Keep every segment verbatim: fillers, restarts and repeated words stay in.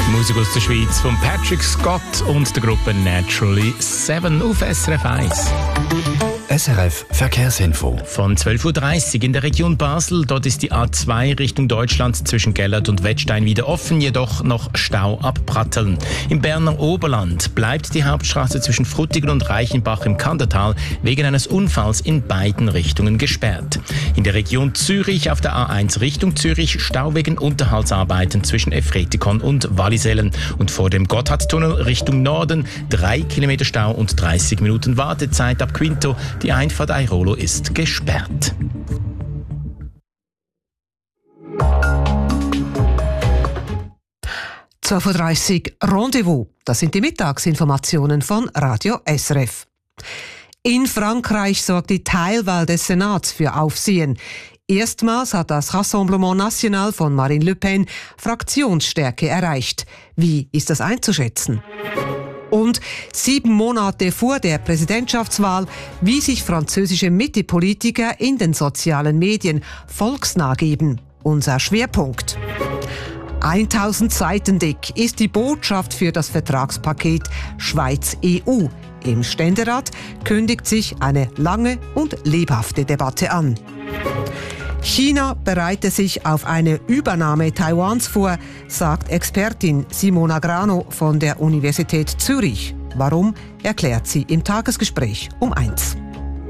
Musik aus der Schweiz von Patrick Scott und der Gruppe Naturally Seven auf S R F eins. S R F Verkehrsinfo. Von zwölf Uhr dreißig in der Region Basel. Dort ist die A zwei Richtung Deutschland zwischen Gellert und Wettstein wieder offen, jedoch noch Stau ab Pratteln. Im Berner Oberland bleibt die Hauptstraße zwischen Frutigen und Reichenbach im Kandertal wegen eines Unfalls in beiden Richtungen gesperrt. In der Region Zürich auf der A eins Richtung Zürich Stau wegen Unterhaltsarbeiten zwischen Efretikon und Wallisellen. Und vor dem Gotthardtunnel Richtung Norden drei Kilometer Stau und dreißig Minuten Wartezeit ab Quinto. Die Einfahrt Airolo ist gesperrt. zwölf Uhr dreißig Rendezvous. Das sind die Mittagsinformationen von Radio S R F. In Frankreich sorgt die Teilwahl des Senats für Aufsehen. Erstmals hat das Rassemblement National von Marine Le Pen Fraktionsstärke erreicht. Wie ist das einzuschätzen? Und sieben Monate vor der Präsidentschaftswahl, wie sich französische Mitte-Politiker in den sozialen Medien volksnah geben. Unser Schwerpunkt. tausend Seiten dick ist die Botschaft für das Vertragspaket Schweiz-E U. Im Ständerat kündigt sich eine lange und lebhafte Debatte an. China bereite sich auf eine Übernahme Taiwans vor, sagt Expertin Simona Grano von der Universität Zürich. Warum, erklärt sie im Tagesgespräch um eins.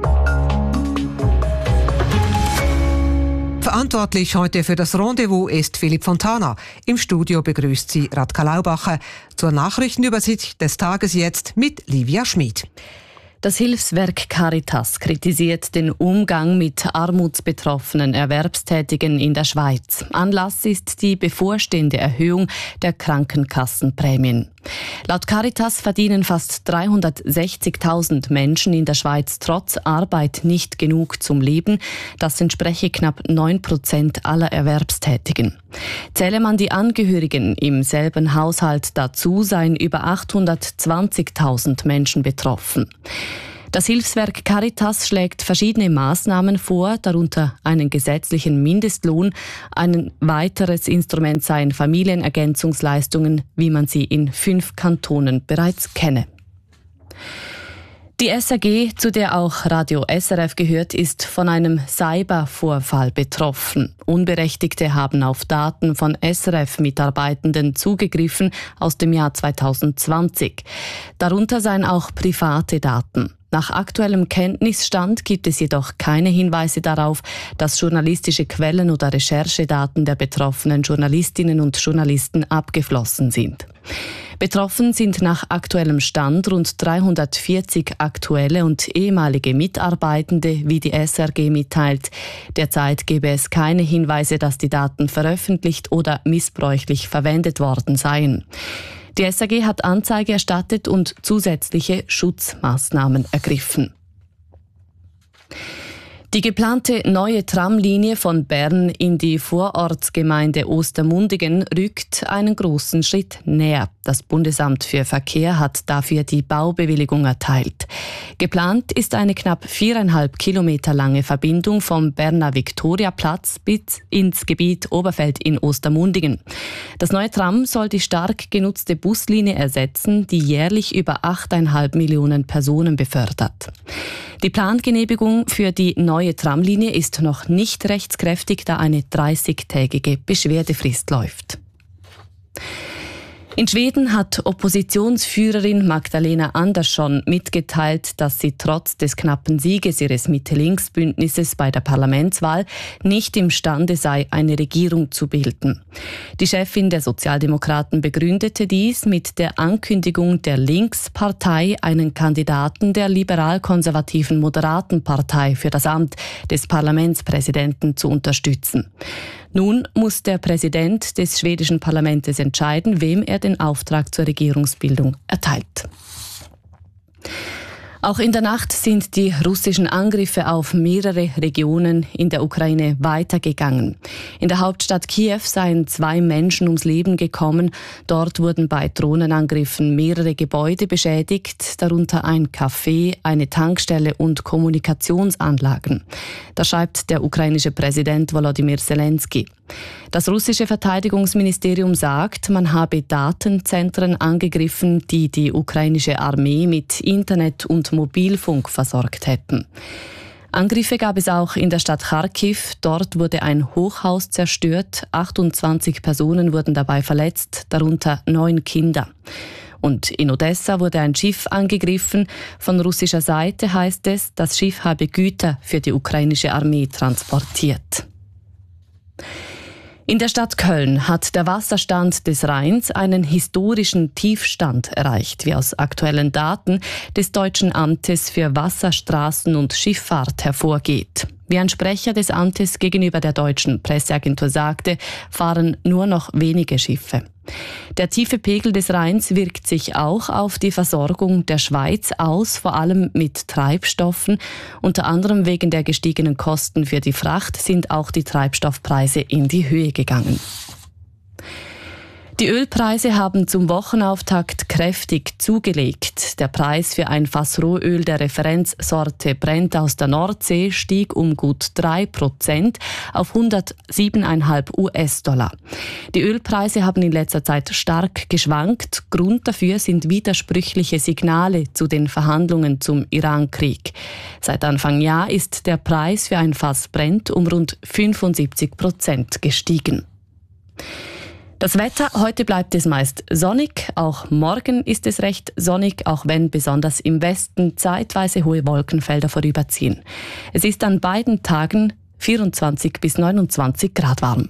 Verantwortlich heute für das Rendezvous ist Philipp Fontana. Im Studio begrüßt sie Radka Laubacher. Zur Nachrichtenübersicht des Tages jetzt mit Livia Schmid. Das Hilfswerk Caritas kritisiert den Umgang mit armutsbetroffenen Erwerbstätigen in der Schweiz. Anlass ist die bevorstehende Erhöhung der Krankenkassenprämien. Laut Caritas verdienen fast dreihundertsechzigtausend Menschen in der Schweiz trotz Arbeit nicht genug zum Leben. Das entspreche knapp neun Prozent aller Erwerbstätigen. Zähle man die Angehörigen im selben Haushalt dazu, seien über achthundertzwanzigtausend Menschen betroffen. Das Hilfswerk Caritas schlägt verschiedene Maßnahmen vor, darunter einen gesetzlichen Mindestlohn. Ein weiteres Instrument seien Familienergänzungsleistungen, wie man sie in fünf Kantonen bereits kenne. Die S R G, zu der auch Radio S R F gehört, ist von einem Cybervorfall betroffen. Unberechtigte haben auf Daten von S R F-Mitarbeitenden zugegriffen aus dem Jahr zweitausendzwanzig. Darunter seien auch private Daten. Nach aktuellem Kenntnisstand gibt es jedoch keine Hinweise darauf, dass journalistische Quellen oder Recherchedaten der betroffenen Journalistinnen und Journalisten abgeflossen sind. Betroffen sind nach aktuellem Stand rund dreihundertvierzig aktuelle und ehemalige Mitarbeitende, wie die S R G mitteilt. Derzeit gebe es keine Hinweise, dass die Daten veröffentlicht oder missbräuchlich verwendet worden seien. Die S R G hat Anzeige erstattet und zusätzliche Schutzmaßnahmen ergriffen. Die geplante neue Tramlinie von Bern in die Vorortsgemeinde Ostermundigen rückt einen großen Schritt näher. Das Bundesamt für Verkehr hat dafür die Baubewilligung erteilt. Geplant ist eine knapp viereinhalb Kilometer lange Verbindung vom Berner Viktoriaplatz bis ins Gebiet Oberfeld in Ostermundigen. Das neue Tram soll die stark genutzte Buslinie ersetzen, die jährlich über achteinhalb Millionen Personen befördert. Die Plangenehmigung für die neue Tramlinie ist noch nicht rechtskräftig, da eine dreißigtägige Beschwerdefrist läuft. In Schweden hat Oppositionsführerin Magdalena Andersson mitgeteilt, dass sie trotz des knappen Sieges ihres Mitte-Links-Bündnisses bei der Parlamentswahl nicht imstande sei, eine Regierung zu bilden. Die Chefin der Sozialdemokraten begründete dies mit der Ankündigung der Linkspartei, einen Kandidaten der liberal-konservativen Moderatenpartei für das Amt des Parlamentspräsidenten zu unterstützen. Nun muss der Präsident des schwedischen Parlaments entscheiden, wem er den Auftrag zur Regierungsbildung erteilt. Auch in der Nacht sind die russischen Angriffe auf mehrere Regionen in der Ukraine weitergegangen. In der Hauptstadt Kiew seien zwei Menschen ums Leben gekommen. Dort wurden bei Drohnenangriffen mehrere Gebäude beschädigt, darunter ein Café, eine Tankstelle und Kommunikationsanlagen. Das schreibt der ukrainische Präsident Volodymyr Zelensky. Das russische Verteidigungsministerium sagt, man habe Datenzentren angegriffen, die die ukrainische Armee mit Internet und Mobilfunk versorgt hätten. Angriffe gab es auch in der Stadt Charkiw. Dort wurde ein Hochhaus zerstört. achtundzwanzig Personen wurden dabei verletzt, darunter neun Kinder. Und in Odessa wurde ein Schiff angegriffen. Von russischer Seite heißt es, das Schiff habe Güter für die ukrainische Armee transportiert. In der Stadt Köln hat der Wasserstand des Rheins einen historischen Tiefstand erreicht, wie aus aktuellen Daten des Deutschen Amtes für Wasser, Straßen und Schifffahrt hervorgeht. Wie ein Sprecher des Amtes gegenüber der deutschen Presseagentur sagte, fahren nur noch wenige Schiffe. Der tiefe Pegel des Rheins wirkt sich auch auf die Versorgung der Schweiz aus, vor allem mit Treibstoffen. Unter anderem wegen der gestiegenen Kosten für die Fracht sind auch die Treibstoffpreise in die Höhe gegangen. Die Ölpreise haben zum Wochenauftakt kräftig zugelegt. Der Preis für ein Fass Rohöl der Referenzsorte Brent aus der Nordsee stieg um gut drei Prozent auf hundertsieben Komma fünf US-Dollar. Die Ölpreise haben in letzter Zeit stark geschwankt. Grund dafür sind widersprüchliche Signale zu den Verhandlungen zum Iran-Krieg. Seit Anfang Jahr ist der Preis für ein Fass Brent um rund fünfundsiebzig Prozent gestiegen. Das Wetter, heute bleibt es meist sonnig, auch morgen ist es recht sonnig, auch wenn besonders im Westen zeitweise hohe Wolkenfelder vorüberziehen. Es ist an beiden Tagen vierundzwanzig bis neunundzwanzig Grad warm.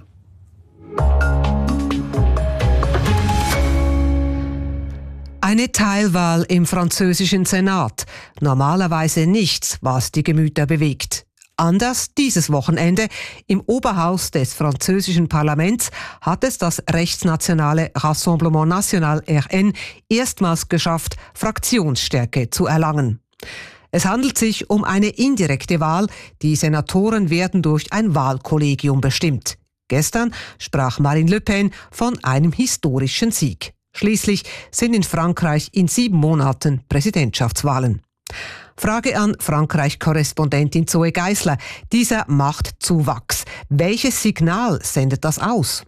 Eine Teilwahl im französischen Senat. Normalerweise nichts, was die Gemüter bewegt. Anders dieses Wochenende. Im Oberhaus des französischen Parlaments hat es das rechtsnationale Rassemblement National R N erstmals geschafft, Fraktionsstärke zu erlangen. Es handelt sich um eine indirekte Wahl. Die Senatoren werden durch ein Wahlkollegium bestimmt. Gestern sprach Marine Le Pen von einem historischen Sieg. Schließlich sind in Frankreich in sieben Monaten Präsidentschaftswahlen. Frage an Frankreich-Korrespondentin Zoe Geisler. Dieser Machtzuwachs. Welches Signal sendet das aus?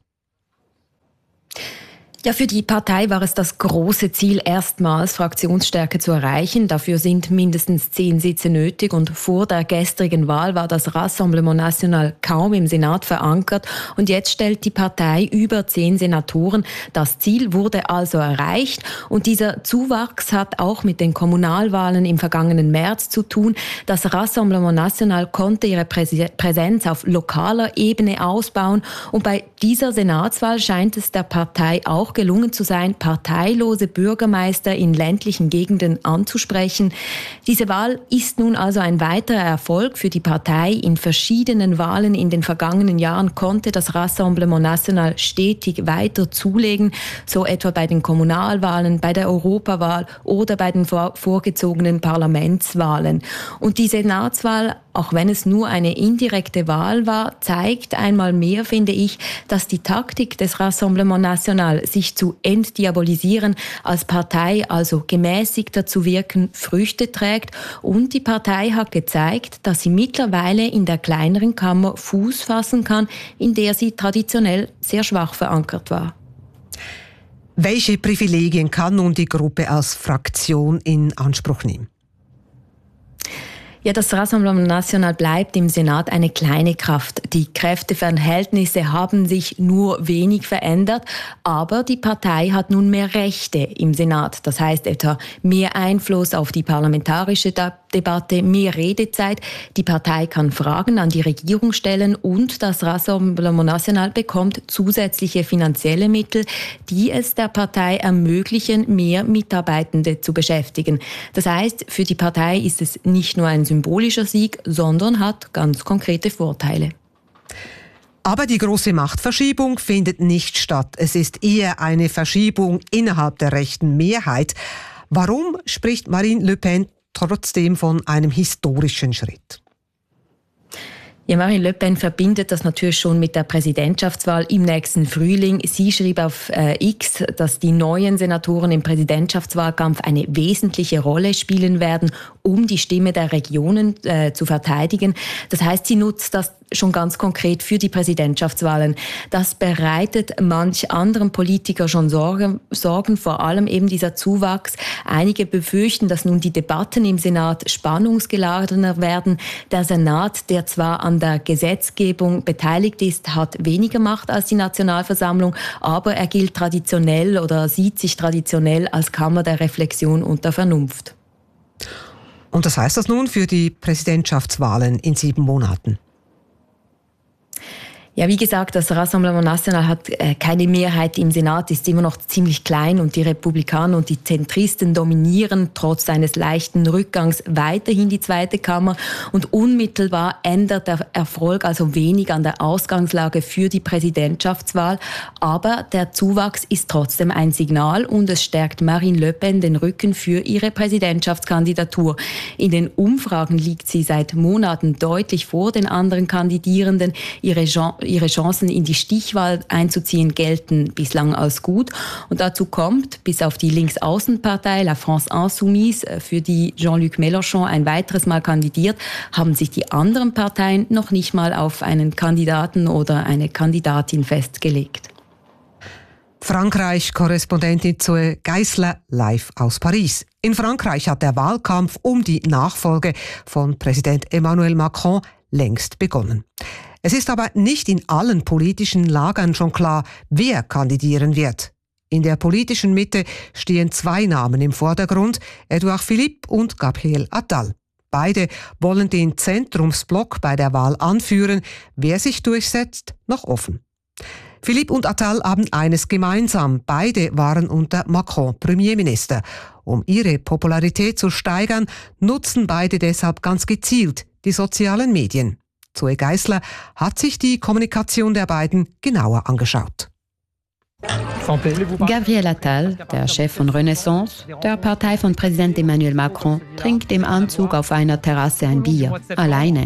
Ja, für die Partei war es das große Ziel, erstmals Fraktionsstärke zu erreichen. Dafür sind mindestens zehn Sitze nötig und vor der gestrigen Wahl war das Rassemblement National kaum im Senat verankert und jetzt stellt die Partei über zehn Senatoren. Das Ziel wurde also erreicht und dieser Zuwachs hat auch mit den Kommunalwahlen im vergangenen März zu tun. Das Rassemblement National konnte ihre Präsenz auf lokaler Ebene ausbauen und bei dieser Senatswahl scheint es der Partei auch gelungen zu sein, parteilose Bürgermeister in ländlichen Gegenden anzusprechen. Diese Wahl ist nun also ein weiterer Erfolg für die Partei. In verschiedenen Wahlen in den vergangenen Jahren konnte das Rassemblement National stetig weiter zulegen, so etwa bei den Kommunalwahlen, bei der Europawahl oder bei den vor- vorgezogenen Parlamentswahlen. Und die Senatswahl, auch wenn es nur eine indirekte Wahl war, zeigt einmal mehr, finde ich, dass die Taktik des Rassemblement National, sich zu entdiabolisieren, als Partei also gemäßigter zu wirken, Früchte trägt. Und die Partei hat gezeigt, dass sie mittlerweile in der kleineren Kammer Fuß fassen kann, in der sie traditionell sehr schwach verankert war. Welche Privilegien kann nun die Gruppe als Fraktion in Anspruch nehmen? Ja, das Rassemblement National bleibt im Senat eine kleine Kraft. Die Kräfteverhältnisse haben sich nur wenig verändert, aber die Partei hat nun mehr Rechte im Senat. Das heißt etwa mehr Einfluss auf die parlamentarische Debatte, mehr Redezeit. Die Partei kann Fragen an die Regierung stellen und das Rassemblement National bekommt zusätzliche finanzielle Mittel, die es der Partei ermöglichen, mehr Mitarbeitende zu beschäftigen. Das heißt, für die Partei ist es nicht nur ein symbolischer Sieg, sondern hat ganz konkrete Vorteile. Aber die große Machtverschiebung findet nicht statt. Es ist eher eine Verschiebung innerhalb der rechten Mehrheit. Warum spricht Marine Le Pen trotzdem von einem historischen Schritt? Ja, Marine Le Pen verbindet das natürlich schon mit der Präsidentschaftswahl im nächsten Frühling. Sie schrieb auf äh, X, dass die neuen Senatoren im Präsidentschaftswahlkampf eine wesentliche Rolle spielen werden, um die Stimme der Regionen äh, zu verteidigen. Das heißt, sie nutzt das schon ganz konkret für die Präsidentschaftswahlen. Das bereitet manch anderen Politiker schon Sorgen, Sorgen, vor allem eben dieser Zuwachs. Einige befürchten, dass nun die Debatten im Senat spannungsgeladener werden. Der Senat, der zwar an der Gesetzgebung beteiligt ist, hat weniger Macht als die Nationalversammlung, aber er gilt traditionell oder sieht sich traditionell als Kammer der Reflexion und der Vernunft. Und das heißt das nun für die Präsidentschaftswahlen in sieben Monaten? Ja, wie gesagt, das Rassemblement National hat äh, keine Mehrheit im Senat, ist immer noch ziemlich klein und die Republikaner und die Zentristen dominieren trotz eines leichten Rückgangs weiterhin die zweite Kammer und unmittelbar ändert der Erfolg also wenig an der Ausgangslage für die Präsidentschaftswahl, aber der Zuwachs ist trotzdem ein Signal und es stärkt Marine Le Pen den Rücken für ihre Präsidentschaftskandidatur. In den Umfragen liegt sie seit Monaten deutlich vor den anderen Kandidierenden. Ihre Jean Ihre Chancen, in die Stichwahl einzuziehen, gelten bislang als gut. Und dazu kommt, bis auf die Linksaußenpartei La France Insoumise, für die Jean-Luc Mélenchon ein weiteres Mal kandidiert, haben sich die anderen Parteien noch nicht mal auf einen Kandidaten oder eine Kandidatin festgelegt. Frankreich-Korrespondentin Zoe Geissler live aus Paris. In Frankreich hat der Wahlkampf um die Nachfolge von Präsident Emmanuel Macron längst begonnen. Es ist aber nicht in allen politischen Lagern schon klar, wer kandidieren wird. In der politischen Mitte stehen zwei Namen im Vordergrund, Edouard Philippe und Gabriel Attal. Beide wollen den Zentrumsblock bei der Wahl anführen. Wer sich durchsetzt, noch offen. Philippe und Attal haben eines gemeinsam. Beide waren unter Macron Premierminister. Um ihre Popularität zu steigern, nutzen beide deshalb ganz gezielt die sozialen Medien. Zoe Geissler hat sich die Kommunikation der beiden genauer angeschaut. Gabriel Attal, der Chef von Renaissance, der Partei von Präsident Emmanuel Macron, trinkt im Anzug auf einer Terrasse ein Bier, alleine.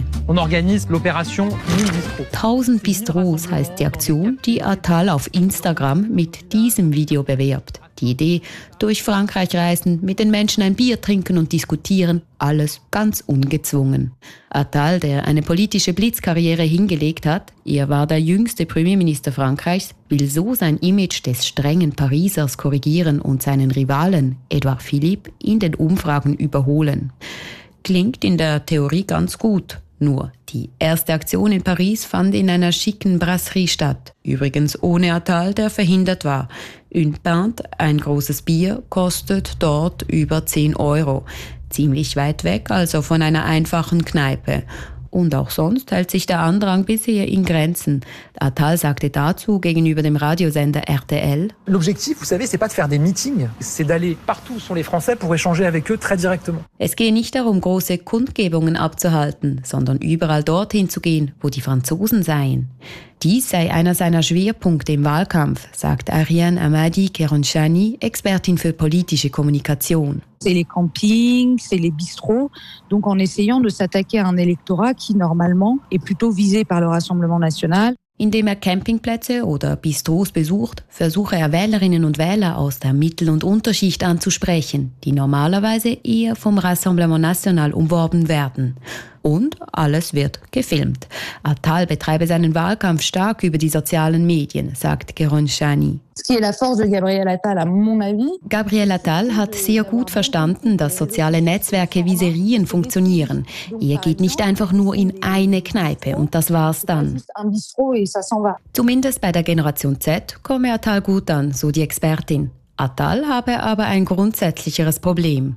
Tausend Bistros heißt die Aktion, die Attal auf Instagram mit diesem Video bewerbt. Die Idee, durch Frankreich reisen, mit den Menschen ein Bier trinken und diskutieren, alles ganz ungezwungen. Attal, der eine politische Blitzkarriere hingelegt hat, er war der jüngste Premierminister Frankreichs, will so sein Image des strengen Parisers korrigieren und seinen Rivalen, Edouard Philippe, in den Umfragen überholen. Klingt in der Theorie ganz gut. Nur die erste Aktion in Paris fand in einer schicken Brasserie statt. Übrigens ohne Attal, der verhindert war. Une Pinte, ein großes Bier, kostet dort über zehn Euro. Ziemlich weit weg, also von einer einfachen Kneipe. Und auch sonst hält sich der Andrang bisher in Grenzen. Attal sagte dazu gegenüber dem Radiosender R T L: L'objectif, vous savez, c'est pas de faire des meetings, c'est d'aller partout où sont les Français pour échanger avec eux très directement. Es gehe nicht darum, große Kundgebungen abzuhalten, sondern überall dorthin zu gehen, wo die Franzosen seien. Dies sei einer seiner Schwerpunkte im Wahlkampf, sagt Ariane Amadi-Keronchani, Expertin für politische Kommunikation. C'est les campings, c'est les bistrots, donc en essayant de s'attaquer à un électorat qui normalement est plutôt visé par le Rassemblement National. Indem er Campingplätze oder Bistros besucht, versuche er Wählerinnen und Wähler aus der Mittel- und Unterschicht anzusprechen, die normalerweise eher vom Rassemblement National umworben werden. Und alles wird gefilmt. Attal betreibe seinen Wahlkampf stark über die sozialen Medien, sagt Keronchani. Gabriel Attal hat sehr gut verstanden, dass soziale Netzwerke wie Serien funktionieren. Er geht nicht einfach nur in eine Kneipe und das war's dann. Zumindest bei der Generation Z komme Attal gut an, so die Expertin. Attal habe aber ein grundsätzlicheres Problem.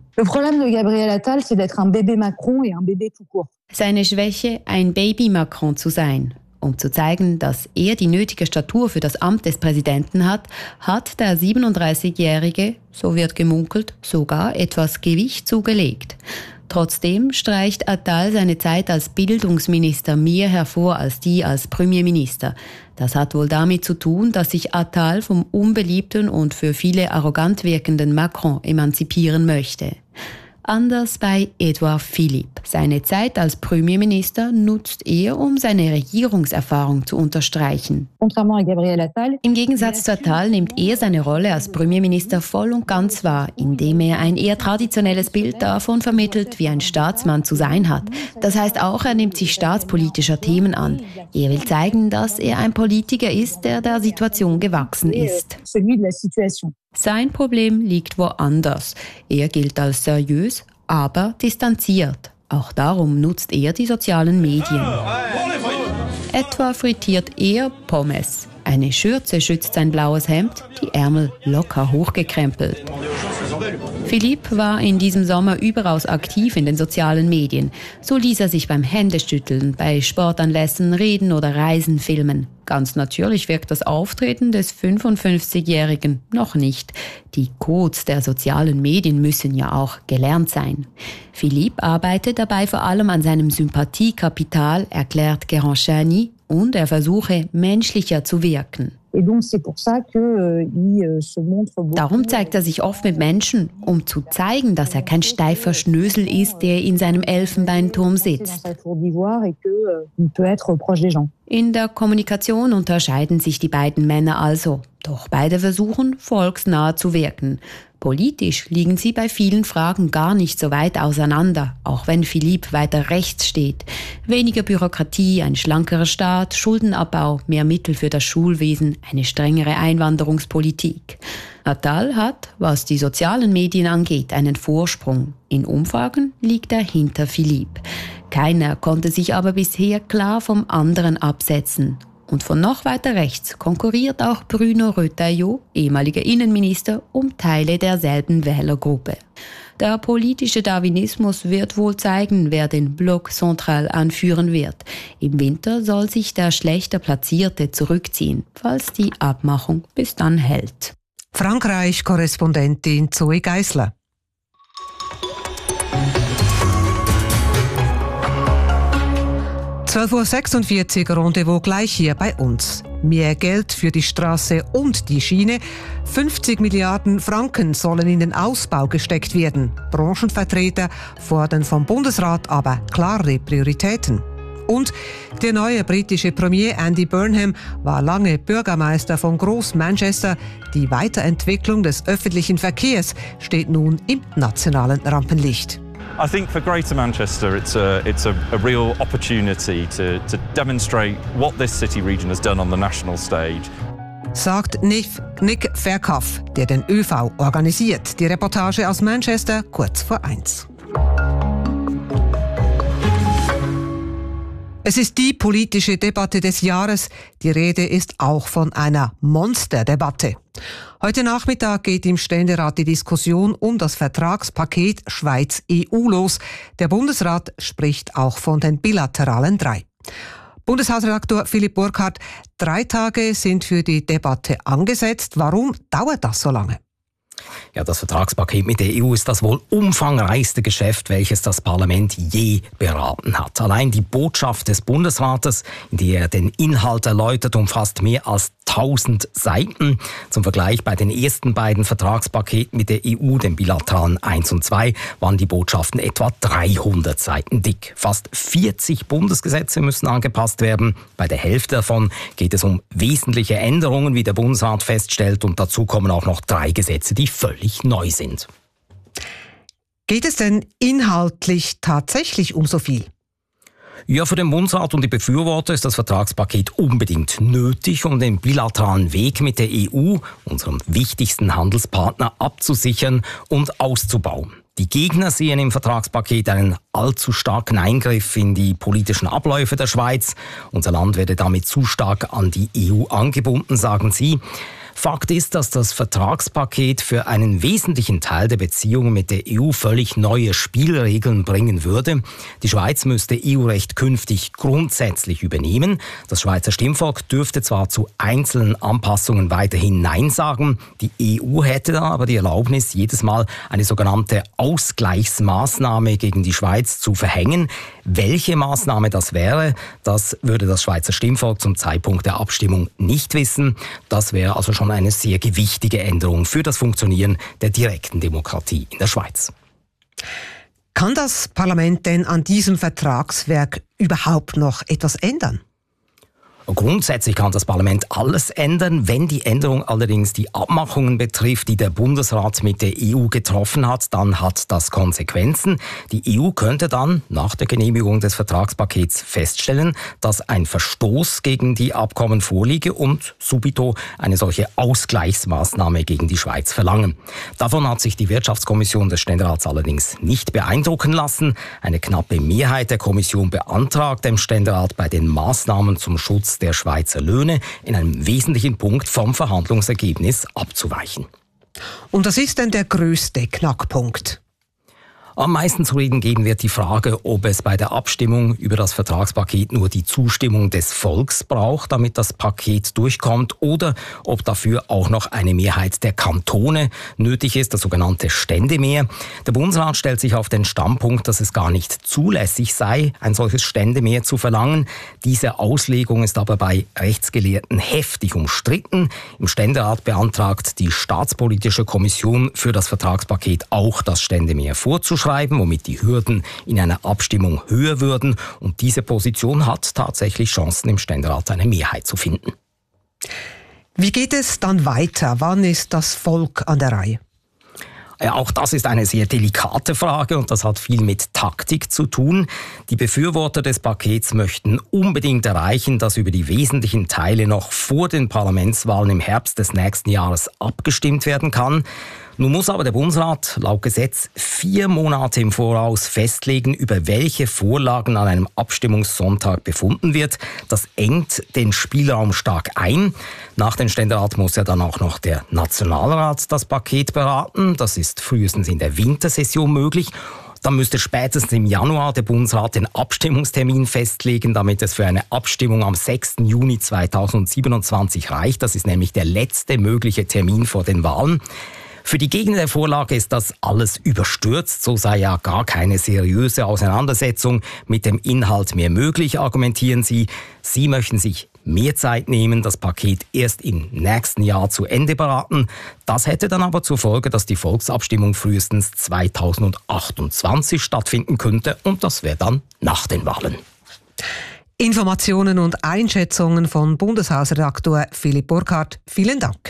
Seine Schwäche, ein Baby Macron zu sein. Um zu zeigen, dass er die nötige Statur für das Amt des Präsidenten hat, hat der siebenunddreißigjährige, so wird gemunkelt, sogar etwas Gewicht zugelegt. Trotzdem streicht Attal seine Zeit als Bildungsminister mehr hervor als die als Premierminister. Das hat wohl damit zu tun, dass sich Attal vom unbeliebten und für viele arrogant wirkenden Macron emanzipieren möchte. Anders bei Edouard Philippe. Seine Zeit als Premierminister nutzt er, um seine Regierungserfahrung zu unterstreichen. Im Gegensatz zu Attal nimmt er seine Rolle als Premierminister voll und ganz wahr, indem er ein eher traditionelles Bild davon vermittelt, wie ein Staatsmann zu sein hat. Das heißt auch, er nimmt sich staatspolitischer Themen an. Er will zeigen, dass er ein Politiker ist, der der Situation gewachsen ist. Sein Problem liegt woanders. Er gilt als seriös, aber distanziert. Auch darum nutzt er die sozialen Medien. Etwa frittiert er Pommes. Eine Schürze schützt sein blaues Hemd, die Ärmel locker hochgekrempelt. Philippe war in diesem Sommer überaus aktiv in den sozialen Medien. So ließ er sich beim Händeschütteln, bei Sportanlässen, Reden oder Reisen filmen. Ganz natürlich wirkt das Auftreten des fünfundfünfzigjährigen noch nicht. Die Codes der sozialen Medien müssen ja auch gelernt sein. Philippe arbeitet dabei vor allem an seinem Sympathiekapital, erklärt Guérin-Chahny, und er versuche, menschlicher zu wirken. Darum zeigt er sich oft mit Menschen, um zu zeigen, dass er kein steifer Schnösel ist, der in seinem Elfenbeinturm sitzt. In der Kommunikation unterscheiden sich die beiden Männer also. Doch beide versuchen, volksnah zu wirken. Politisch liegen sie bei vielen Fragen gar nicht so weit auseinander, auch wenn Philippe weiter rechts steht. Weniger Bürokratie, ein schlankerer Staat, Schuldenabbau, mehr Mittel für das Schulwesen, eine strengere Einwanderungspolitik. Attal hat, was die sozialen Medien angeht, einen Vorsprung. In Umfragen liegt er hinter Philippe. Keiner konnte sich aber bisher klar vom anderen absetzen. Und von noch weiter rechts konkurriert auch Bruno Retailleau, ehemaliger Innenminister, um Teile derselben Wählergruppe. Der politische Darwinismus wird wohl zeigen, wer den Bloc Central anführen wird. Im Winter soll sich der schlechter Platzierte zurückziehen, falls die Abmachung bis dann hält. Frankreich-Korrespondentin Zoe Geisler. zwölf Uhr sechsundvierzig Rendezvous gleich hier bei uns. Mehr Geld für die Straße und die Schiene. fünfzig Milliarden Franken sollen in den Ausbau gesteckt werden. Branchenvertreter fordern vom Bundesrat aber klare Prioritäten. Und der neue britische Premier Andy Burnham war lange Bürgermeister von Groß-Manchester. Die Weiterentwicklung des öffentlichen Verkehrs steht nun im nationalen Rampenlicht. I think for Greater Manchester it's a, it's a, a real opportunity to, to demonstrate what this city region has done on the national stage. Sagt Nick Fairclough, der den ÖV organisiert. Die Reportage aus Manchester kurz vor eins. Es ist die politische Debatte des Jahres. Die Rede ist auch von einer Monsterdebatte. Heute Nachmittag geht im Ständerat die Diskussion um das Vertragspaket Schweiz-E U los. Der Bundesrat spricht auch von den bilateralen drei. Bundeshausredaktor Philipp Burkhardt, drei Tage sind für die Debatte angesetzt. Warum dauert das so lange? Ja, das Vertragspaket mit der E U ist das wohl umfangreichste Geschäft, welches das Parlament je beraten hat. Allein die Botschaft des Bundesrates, in der er den Inhalt erläutert, umfasst mehr als tausend Seiten. Zum Vergleich, bei den ersten beiden Vertragspaketen mit der E U, den bilateralen eins und zwei, waren die Botschaften etwa dreihundert Seiten dick. Fast vierzig Bundesgesetze müssen angepasst werden. Bei der Hälfte davon geht es um wesentliche Änderungen, wie der Bundesrat feststellt. Und dazu kommen auch noch drei Gesetze, die völlig neu sind. Geht es denn inhaltlich tatsächlich um so viel? Ja, für den Bundesrat und die Befürworter ist das Vertragspaket unbedingt nötig, um den bilateralen Weg mit der E U, unserem wichtigsten Handelspartner, abzusichern und auszubauen. Die Gegner sehen im Vertragspaket einen allzu starken Eingriff in die politischen Abläufe der Schweiz. Unser Land werde damit zu stark an die E U angebunden, sagen sie. Fakt ist, dass das Vertragspaket für einen wesentlichen Teil der Beziehungen mit der E U völlig neue Spielregeln bringen würde. Die Schweiz müsste E U-Recht künftig grundsätzlich übernehmen. Das Schweizer Stimmvolk dürfte zwar zu einzelnen Anpassungen weiterhin Nein sagen. Die E U hätte da aber die Erlaubnis, jedes Mal eine sogenannte Ausgleichsmaßnahme gegen die Schweiz zu verhängen. Welche Maßnahme das wäre, das würde das Schweizer Stimmvolk zum Zeitpunkt der Abstimmung nicht wissen. Das wäre also schon eine sehr gewichtige Änderung für das Funktionieren der direkten Demokratie in der Schweiz. Kann das Parlament denn an diesem Vertragswerk überhaupt noch etwas ändern? Grundsätzlich kann das Parlament alles ändern. Wenn die Änderung allerdings die Abmachungen betrifft, die der Bundesrat mit der E U getroffen hat, dann hat das Konsequenzen. Die E U könnte dann nach der Genehmigung des Vertragspakets feststellen, dass ein Verstoß gegen die Abkommen vorliege und subito eine solche Ausgleichsmaßnahme gegen die Schweiz verlangen. Davon hat sich die Wirtschaftskommission des Ständerats allerdings nicht beeindrucken lassen. Eine knappe Mehrheit der Kommission beantragt dem Ständerat, bei den Maßnahmen zum Schutz der Schweizer Löhne in einem wesentlichen Punkt vom Verhandlungsergebnis abzuweichen. Und was ist denn der größte Knackpunkt? Am meisten zu reden geben wird die Frage, ob es bei der Abstimmung über das Vertragspaket nur die Zustimmung des Volks braucht, damit das Paket durchkommt, oder ob dafür auch noch eine Mehrheit der Kantone nötig ist, das sogenannte Ständemehr. Der Bundesrat stellt sich auf den Standpunkt, dass es gar nicht zulässig sei, ein solches Ständemehr zu verlangen. Diese Auslegung ist aber bei Rechtsgelehrten heftig umstritten. Im Ständerat beantragt die Staatspolitische Kommission für das Vertragspaket auch, das Ständemehr vorzuschreiben, womit die Hürden in einer Abstimmung höher würden. Und diese Position hat tatsächlich Chancen, im Ständerat eine Mehrheit zu finden. Wie geht es dann weiter? Wann ist das Volk an der Reihe? Ja, auch das ist eine sehr delikate Frage und das hat viel mit Taktik zu tun. Die Befürworter des Pakets möchten unbedingt erreichen, dass über die wesentlichen Teile noch vor den Parlamentswahlen im Herbst des nächsten Jahres abgestimmt werden kann. Nun muss aber der Bundesrat laut Gesetz vier Monate im Voraus festlegen, über welche Vorlagen an einem Abstimmungssonntag befunden wird. Das engt den Spielraum stark ein. Nach dem Ständerat muss ja dann auch noch der Nationalrat das Paket beraten. Das ist frühestens in der Wintersession möglich. Dann müsste spätestens im Januar der Bundesrat den Abstimmungstermin festlegen, damit es für eine Abstimmung am sechsten Juni zweitausendsiebenundzwanzig reicht. Das ist nämlich der letzte mögliche Termin vor den Wahlen. Für die Gegner der Vorlage ist das alles überstürzt. So sei ja gar keine seriöse Auseinandersetzung mit dem Inhalt mehr möglich, argumentieren sie. Sie möchten sich mehr Zeit nehmen, das Paket erst im nächsten Jahr zu Ende beraten. Das hätte dann aber zur Folge, dass die Volksabstimmung frühestens zweitausendachtundzwanzig stattfinden könnte. Und das wäre dann nach den Wahlen. Informationen und Einschätzungen von Bundeshausredaktor Philipp Burkhardt. Vielen Dank.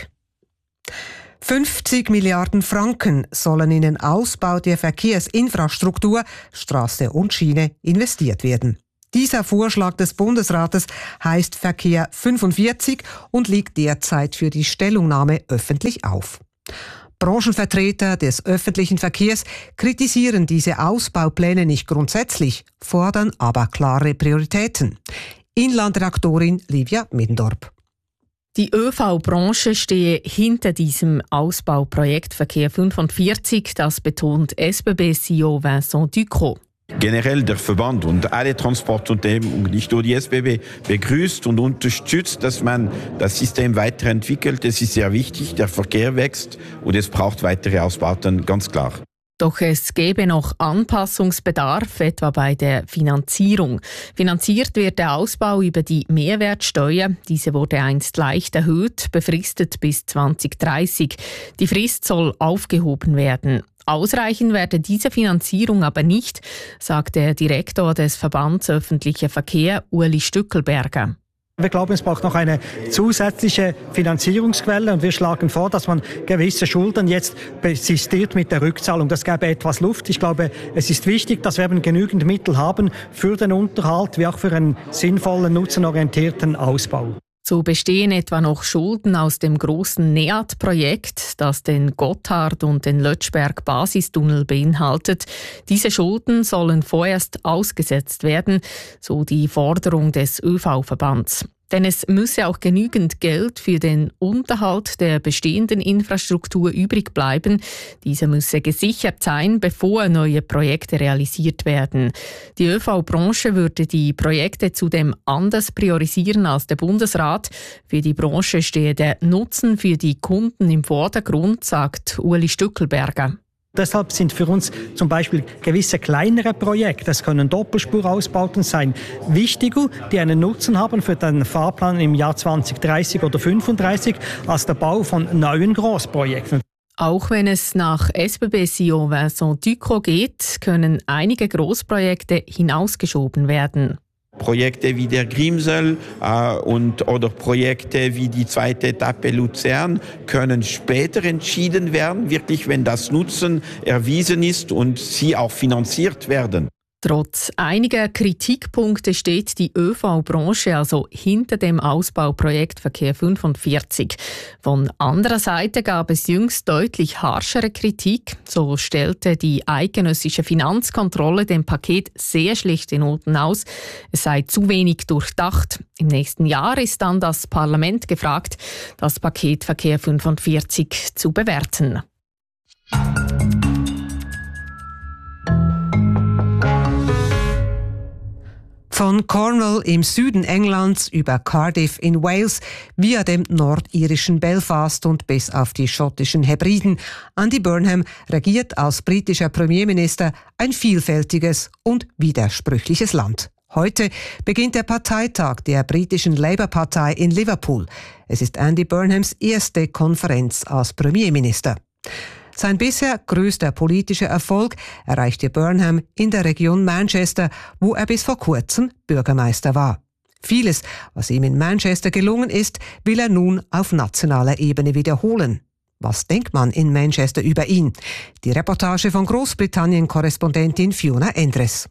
fünfzig Milliarden Franken sollen in den Ausbau der Verkehrsinfrastruktur, Straße und Schiene investiert werden. Dieser Vorschlag des Bundesrates heißt Verkehr fünfundvierzig und liegt derzeit für die Stellungnahme öffentlich auf. Branchenvertreter des öffentlichen Verkehrs kritisieren diese Ausbaupläne nicht grundsätzlich, fordern aber klare Prioritäten. Inlandredaktorin Livia Middendorp. Die ÖV-Branche stehe hinter diesem Ausbauprojekt Verkehr fünfundvierzig, das betont S B B-C E O Vincent Ducrot. Generell der Verband und alle Transportunternehmen, nicht nur die S B B, begrüßt und unterstützt, dass man das System weiterentwickelt. Es ist sehr wichtig, der Verkehr wächst und es braucht weitere Ausbauten, ganz klar. Doch es gäbe noch Anpassungsbedarf, etwa bei der Finanzierung. Finanziert wird der Ausbau über die Mehrwertsteuer. Diese wurde einst leicht erhöht, befristet bis zwanzig dreißig. Die Frist soll aufgehoben werden. Ausreichen werde diese Finanzierung aber nicht, sagt der Direktor des Verbands Öffentlicher Verkehr, Ueli Stückelberger. Wir glauben, es braucht noch eine zusätzliche Finanzierungsquelle und wir schlagen vor, dass man gewisse Schulden jetzt persistiert mit der Rückzahlung. Das gäbe etwas Luft. Ich glaube, es ist wichtig, dass wir eben genügend Mittel haben für den Unterhalt wie auch für einen sinnvollen, nutzenorientierten Ausbau. So bestehen etwa noch Schulden aus dem großen NEAT-Projekt, das den Gotthard- und den Lötschberg-Basistunnel beinhaltet. Diese Schulden sollen vorerst ausgesetzt werden, so die Forderung des ÖV-Verbands. Denn es müsse auch genügend Geld für den Unterhalt der bestehenden Infrastruktur übrig bleiben. Diese müsse gesichert sein, bevor neue Projekte realisiert werden. Die ÖV-Branche würde die Projekte zudem anders priorisieren als der Bundesrat. Für die Branche stehe der Nutzen für die Kunden im Vordergrund, sagt Ueli Stückelberger. Deshalb sind für uns zum Beispiel gewisse kleinere Projekte, das können Doppelspurausbauten sein, wichtiger, die einen Nutzen haben für den Fahrplan im Jahr zwanzig dreißig oder fünfunddreißig, als der Bau von neuen Großprojekten. Auch wenn es nach S B B-C E O Vincent Ducrot geht, können einige Großprojekte hinausgeschoben werden. Projekte wie der Grimsel äh, und, oder Projekte wie die zweite Etappe Luzern können später entschieden werden, wirklich wenn das Nutzen erwiesen ist und sie auch finanziert werden. Trotz einiger Kritikpunkte steht die Ö V-Branche also hinter dem Ausbauprojekt Verkehr fünfundvierzig. Von anderer Seite gab es jüngst deutlich harschere Kritik. So stellte die eidgenössische Finanzkontrolle dem Paket sehr schlechte Noten aus. Es sei zu wenig durchdacht. Im nächsten Jahr ist dann das Parlament gefragt, das Paket Verkehr fünfundvierzig zu bewerten. Von Cornwall im Süden Englands über Cardiff in Wales via dem nordirischen Belfast und bis auf die schottischen Hebriden. Andy Burnham regiert als britischer Premierminister ein vielfältiges und widersprüchliches Land. Heute beginnt der Parteitag der britischen Labour-Partei in Liverpool. Es ist Andy Burnhams erste Konferenz als Premierminister. Sein bisher größter politischer Erfolg erreichte Burnham in der Region Manchester, wo er bis vor kurzem Bürgermeister war. Vieles, was ihm in Manchester gelungen ist, will er nun auf nationaler Ebene wiederholen. Was denkt man in Manchester über ihn? Die Reportage von Großbritannien-Korrespondentin Fiona Endres.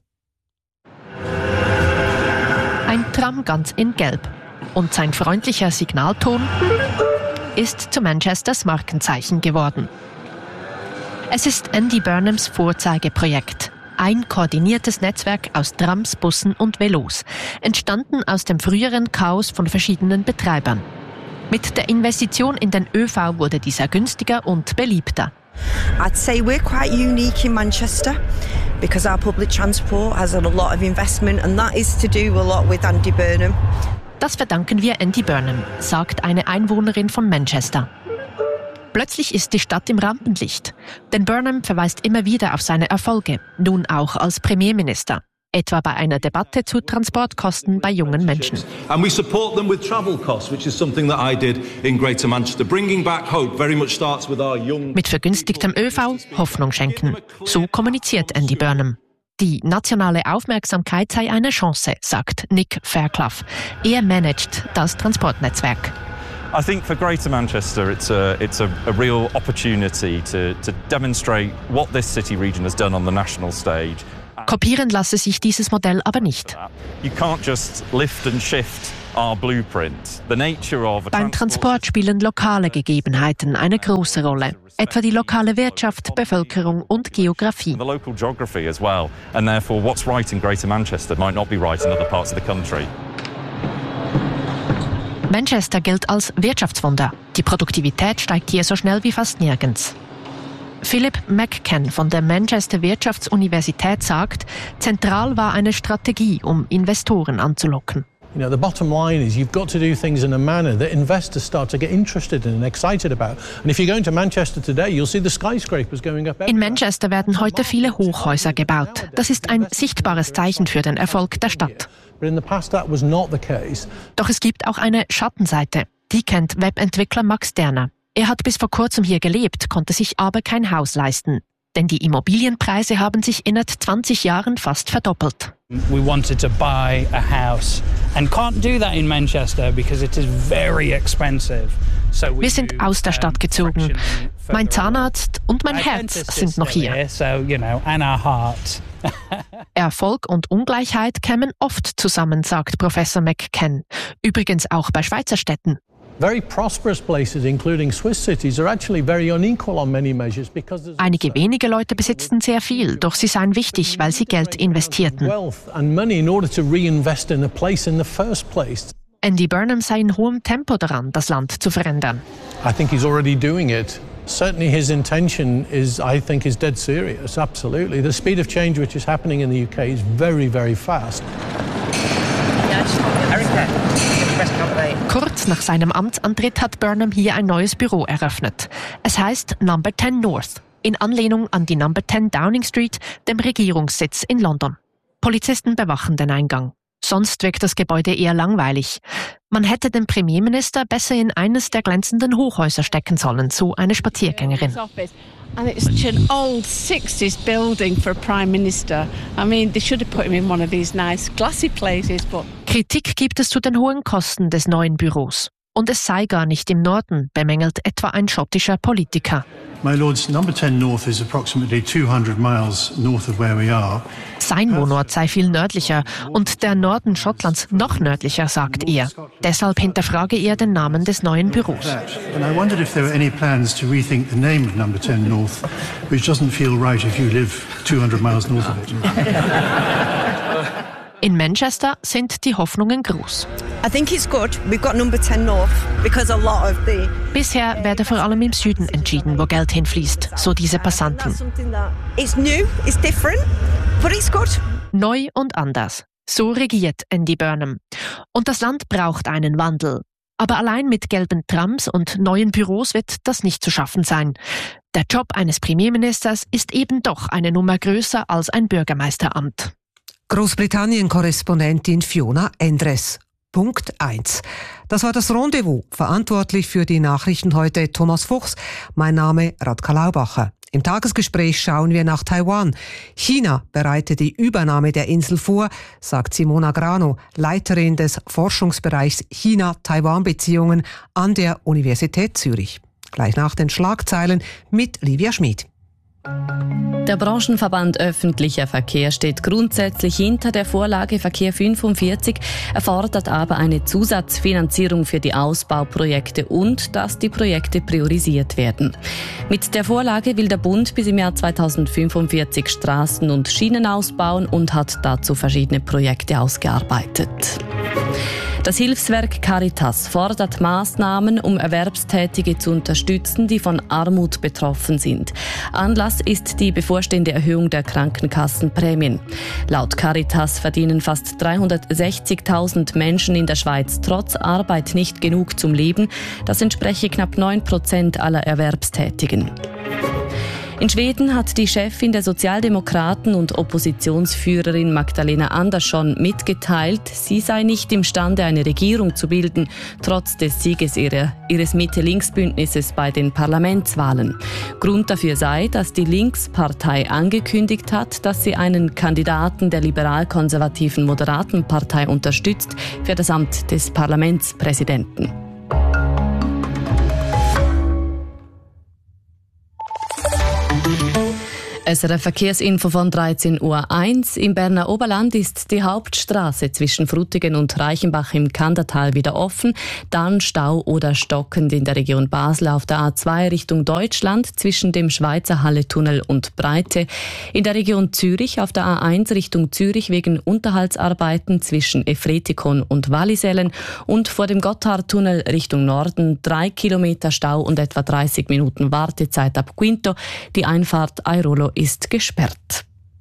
Ein Tram ganz in Gelb. Und sein freundlicher Signalton ist zu Manchesters Markenzeichen geworden. Es ist Andy Burnhams Vorzeigeprojekt. Ein koordiniertes Netzwerk aus Trams, Bussen und Velos, entstanden aus dem früheren Chaos von verschiedenen Betreibern. Mit der Investition in den Ö V wurde dieser günstiger und beliebter. I'd say we're quite unique in Manchester because our public transport has a lot of investment and that is to do a lot with Andy Burnham. Das verdanken wir Andy Burnham, sagt eine Einwohnerin von Manchester. Plötzlich ist die Stadt im Rampenlicht, denn Burnham verweist immer wieder auf seine Erfolge, nun auch als Premierminister. Etwa bei einer Debatte zu Transportkosten bei jungen Menschen. And we support them with travel costs, which is something that I did in Greater Manchester. Bringing back hope very much starts with our young. Mit vergünstigtem Ö V Hoffnung schenken. So kommuniziert Andy Burnham. Die nationale Aufmerksamkeit sei eine Chance, sagt Nick Fairclough. Er managt das Transportnetzwerk. I think for Greater Manchester it's a, it's a, a real opportunity to, to demonstrate what this city region has done on the national stage. Kopieren lasse sich dieses Modell aber nicht. You can't just lift and shift our blueprint. The nature of a Beim Transport spielen lokale Gegebenheiten eine große Rolle. Etwa die lokale Wirtschaft, Bevölkerung und Geografie. The local geography as well. And therefore what's right in Greater Manchester might not be right in other parts of the country. Manchester gilt als Wirtschaftswunder. Die Produktivität steigt hier so schnell wie fast nirgends. Philip McCann von der Manchester Wirtschaftsuniversität sagt, zentral war eine Strategie, um Investoren anzulocken. You know, the bottom line is you've got to do things in a manner that investors start to get interested in and excited about. And if you're going to Manchester today, you'll see the skyscrapers going up. In Manchester werden heute viele Hochhäuser gebaut. Das ist ein sichtbares Zeichen für den Erfolg der Stadt. But in the past that was not the case. Doch es gibt auch eine Schattenseite. Die kennt Webentwickler Max Derner. Er hat bis vor kurzem hier gelebt, konnte sich aber kein Haus leisten. Denn die Immobilienpreise haben sich innerhalb zwanzig Jahren fast verdoppelt. We wanted to buy a house and can't do that in Manchester because it is very expensive. So wir sind aus der Stadt gezogen. Mein Zahnarzt und mein Herz sind noch hier. So, you know, and our heart. Erfolg und Ungleichheit kämen oft zusammen, sagt Professor McCann. Übrigens auch bei Schweizer Städten. Very prosperous places, including Swiss cities, are actually very unequal on many measures because einige wenige Leute besitzten sehr viel, doch sie seien wichtig, weil sie Geld investierten. Wealth and money in order to reinvest in a place in the first place. Andy Burnham sei in hohem Tempo daran, das Land zu verändern. I think he's already doing it. Certainly his intention is, I think, is dead serious. Absolutely. The speed of change which is happening in the U K is very, very fast. Kurz nach seinem Amtsantritt hat Burnham hier ein neues Büro eröffnet. Es heißt Number ten North, in Anlehnung an die Number ten Downing Street, dem Regierungssitz in London. Polizisten bewachen den Eingang. Sonst wirkt das Gebäude eher langweilig. Man hätte den Premierminister besser in eines der glänzenden Hochhäuser stecken sollen, so eine Spaziergängerin. And it's such an old sixties building for a Prime Minister. I mean, they should have put him in one of these nice glassy places, but... Kritik gibt es zu den hohen Kosten des neuen Büros. Und es sei gar nicht im Norden, bemängelt etwa ein schottischer Politiker. My lords, number ten North is approximately two hundred miles north of where we are. Sein Wohnort sei viel nördlicher und der Norden Schottlands noch nördlicher, sagt er. Deshalb hinterfrage er den Namen des neuen Büros. And I wondered if there were any plans to rethink the name of number ten North, which doesn't feel right if you live two hundred miles north of it. In Manchester sind die Hoffnungen groß. I think it's good. We've got number ten North because a lot of the... Bisher werde vor allem im Süden entschieden, wo Geld hinfließt, so diese Passanten. It's new, it's different, but it's good. Neu und anders. So regiert Andy Burnham. Und das Land braucht einen Wandel. Aber allein mit gelben Trams und neuen Büros wird das nicht zu schaffen sein. Der Job eines Premierministers ist eben doch eine Nummer größer als ein Bürgermeisteramt. Großbritannien-Korrespondentin Fiona Endres. Punkt eins. Das war das Rendezvous. Verantwortlich für die Nachrichten heute Thomas Fuchs. Mein Name Radka Laubacher. Im Tagesgespräch schauen wir nach Taiwan. China bereitet die Übernahme der Insel vor, sagt Simona Grano, Leiterin des Forschungsbereichs China-Taiwan-Beziehungen an der Universität Zürich. Gleich nach den Schlagzeilen mit Livia Schmid. Der Branchenverband Öffentlicher Verkehr steht grundsätzlich hinter der Vorlage Verkehr fünfundvierzig, er fordert aber eine Zusatzfinanzierung für die Ausbauprojekte und dass die Projekte priorisiert werden. Mit der Vorlage will der Bund bis im Jahr zweitausendfünfundvierzig Straßen und Schienen ausbauen und hat dazu verschiedene Projekte ausgearbeitet. Das Hilfswerk Caritas fordert Maßnahmen, um Erwerbstätige zu unterstützen, die von Armut betroffen sind. Anlass ist die bevorstehende Erhöhung der Krankenkassenprämien. Laut Caritas verdienen fast dreihundertsechzigtausend Menschen in der Schweiz trotz Arbeit nicht genug zum Leben. Das entspreche knapp neun Prozent aller Erwerbstätigen. In Schweden hat die Chefin der Sozialdemokraten und Oppositionsführerin Magdalena Andersson mitgeteilt, sie sei nicht imstande, eine Regierung zu bilden, trotz des Sieges ihrer, ihres Mitte-Links-Bündnisses bei den Parlamentswahlen. Grund dafür sei, dass die Linkspartei angekündigt hat, dass sie einen Kandidaten der liberal-konservativen Moderatenpartei unterstützt für das Amt des Parlamentspräsidenten. S R F Verkehrsinfo von dreizehn Uhr eins. Im Berner Oberland ist die Hauptstraße zwischen Frutigen und Reichenbach im Kandertal wieder offen. Dann Stau oder stockend in der Region Basel auf der A zwei Richtung Deutschland zwischen dem Schweizer Halletunnel und Breite. In der Region Zürich auf der A eins Richtung Zürich wegen Unterhaltsarbeiten zwischen Efretikon und Wallisellen. Und vor dem Gotthardtunnel Richtung Norden drei Kilometer Stau und etwa dreißig Minuten Wartezeit ab Quinto. Die Einfahrt Airolo ist gesperrt.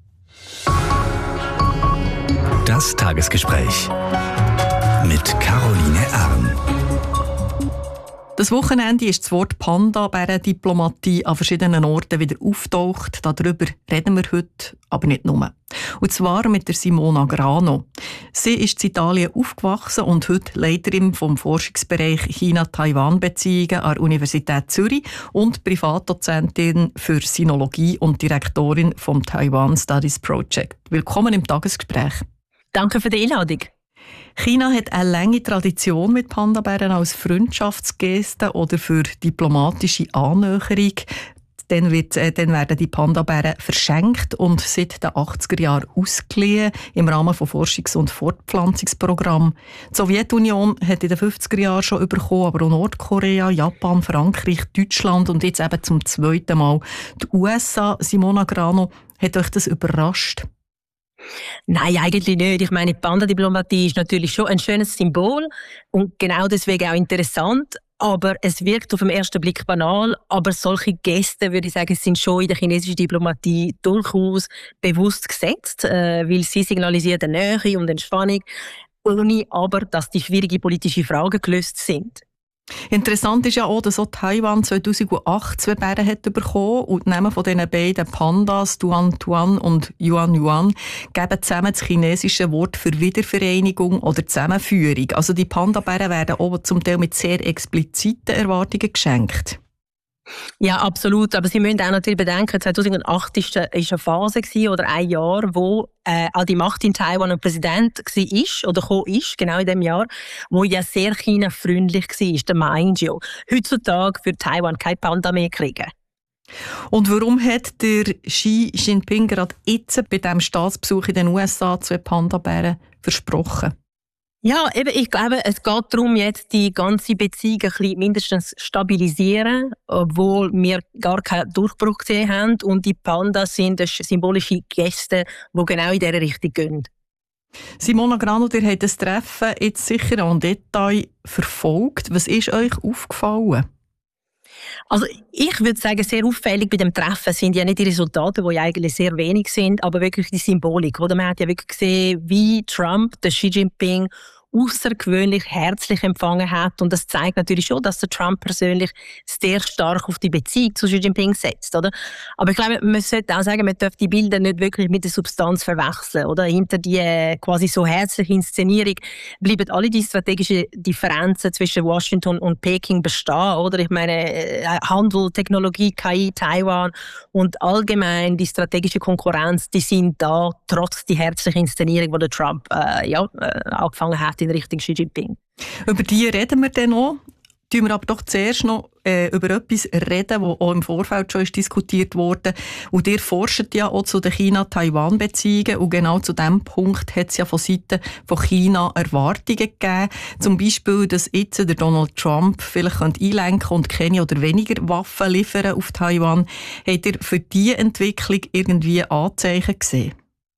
Das Tagesgespräch mit Caroline Erm. Das Wochenende ist das Wort Panda-Bären-Diplomatie an verschiedenen Orten wieder auftaucht. Darüber reden wir heute, aber nicht nur. Und zwar mit der Simona Grano. Sie ist in Italien aufgewachsen und heute Leiterin vom Forschungsbereich China-Taiwan-Beziehungen an der Universität Zürich und Privatdozentin für Sinologie und Direktorin vom Taiwan Studies Project. Willkommen im Tagesgespräch. Danke für die Einladung. China hat eine lange Tradition mit Panda-Bären als Freundschaftsgeste oder für diplomatische Annäherung. Dann, wird, äh, dann werden die Panda-Bären verschenkt und seit den achtziger Jahren ausgeliehen im Rahmen von Forschungs- und Fortpflanzungsprogrammen. Die Sowjetunion hat in den fünfziger Jahren schon bekommen, aber auch Nordkorea, Japan, Frankreich, Deutschland und jetzt eben zum zweiten Mal die U S A. Simona Grano, hat euch das überrascht? Nein, eigentlich nicht. Ich meine, Panda-Diplomatie ist natürlich schon ein schönes Symbol und genau deswegen auch interessant. Aber es wirkt auf den ersten Blick banal. Aber solche Geste, würde ich sagen, sind schon in der chinesischen Diplomatie durchaus bewusst gesetzt, äh, weil sie signalisieren eine Nähe und Entspannung, ohne aber, dass die schwierigen politischen Fragen gelöst sind. Interessant ist ja auch, dass auch Taiwan zweitausendacht zwei Bären hat bekommen und die Namen von diesen beiden Pandas, Tuan Tuan und Yuan Yuan, geben zusammen das chinesische Wort für Wiedervereinigung oder Zusammenführung. Also die Panda-Bären werden auch zum Teil mit sehr expliziten Erwartungen geschenkt. Ja, absolut. Aber Sie müssen auch natürlich bedenken, zweitausendacht war eine Phase gewesen, oder ein Jahr, wo äh, all die Macht in Taiwan ein Präsident war oder gekommen ist, genau in dem Jahr, wo ja sehr China-freundlich war, der Ma Ying-jeou. Heutzutage für Taiwan kein Panda mehr kriegen. Und warum hat der Xi Jinping gerade jetzt bei diesem Staatsbesuch in den U S A zwei Panda-Bären versprochen? Ja, eben, ich glaube, es geht darum, jetzt die ganze Beziehung ein bisschen mindestens stabilisieren, obwohl wir gar keinen Durchbruch gesehen haben. Und die Pandas sind symbolische Gäste, die genau in diese Richtung gehen. Simona Grano, ihr habt das Treffen jetzt sicher en Detail verfolgt. Was ist euch aufgefallen? Also ich würde sagen, sehr auffällig bei dem Treffen sind ja nicht die Resultate, die ja eigentlich sehr wenig sind, aber wirklich die Symbolik. Oder? Man hat ja wirklich gesehen, wie Trump, der Xi Jinping, außergewöhnlich herzlich empfangen hat. Und das zeigt natürlich schon, dass der Trump persönlich sehr stark auf die Beziehung zu Xi Jinping setzt. Oder? Aber ich glaube, man sollte auch sagen, man darf die Bilder nicht wirklich mit der Substanz verwechseln. Oder? Hinter die äh, quasi so herzliche Inszenierung bleiben alle die strategischen Differenzen zwischen Washington und Peking bestehen. Oder? Ich meine, äh, Handel, Technologie, K I, Taiwan und allgemein die strategische Konkurrenz, die sind da, trotz die herzliche Inszenierung, die der Trump äh, ja, äh, angefangen hat in Richtung Xi Jinping. Über die reden wir dann noch. Tun wir aber doch zuerst noch äh, über etwas reden, das auch im Vorfeld schon ist diskutiert wurde. Und ihr forscht ja auch zu den China-Taiwan-Beziehungen. Und genau zu diesem Punkt hat es ja von Seiten von China Erwartungen gegeben. Zum Beispiel, dass jetzt der Donald Trump vielleicht einlenken und keine oder weniger Waffen liefern auf Taiwan. Habt ihr für diese Entwicklung irgendwie Anzeichen gesehen?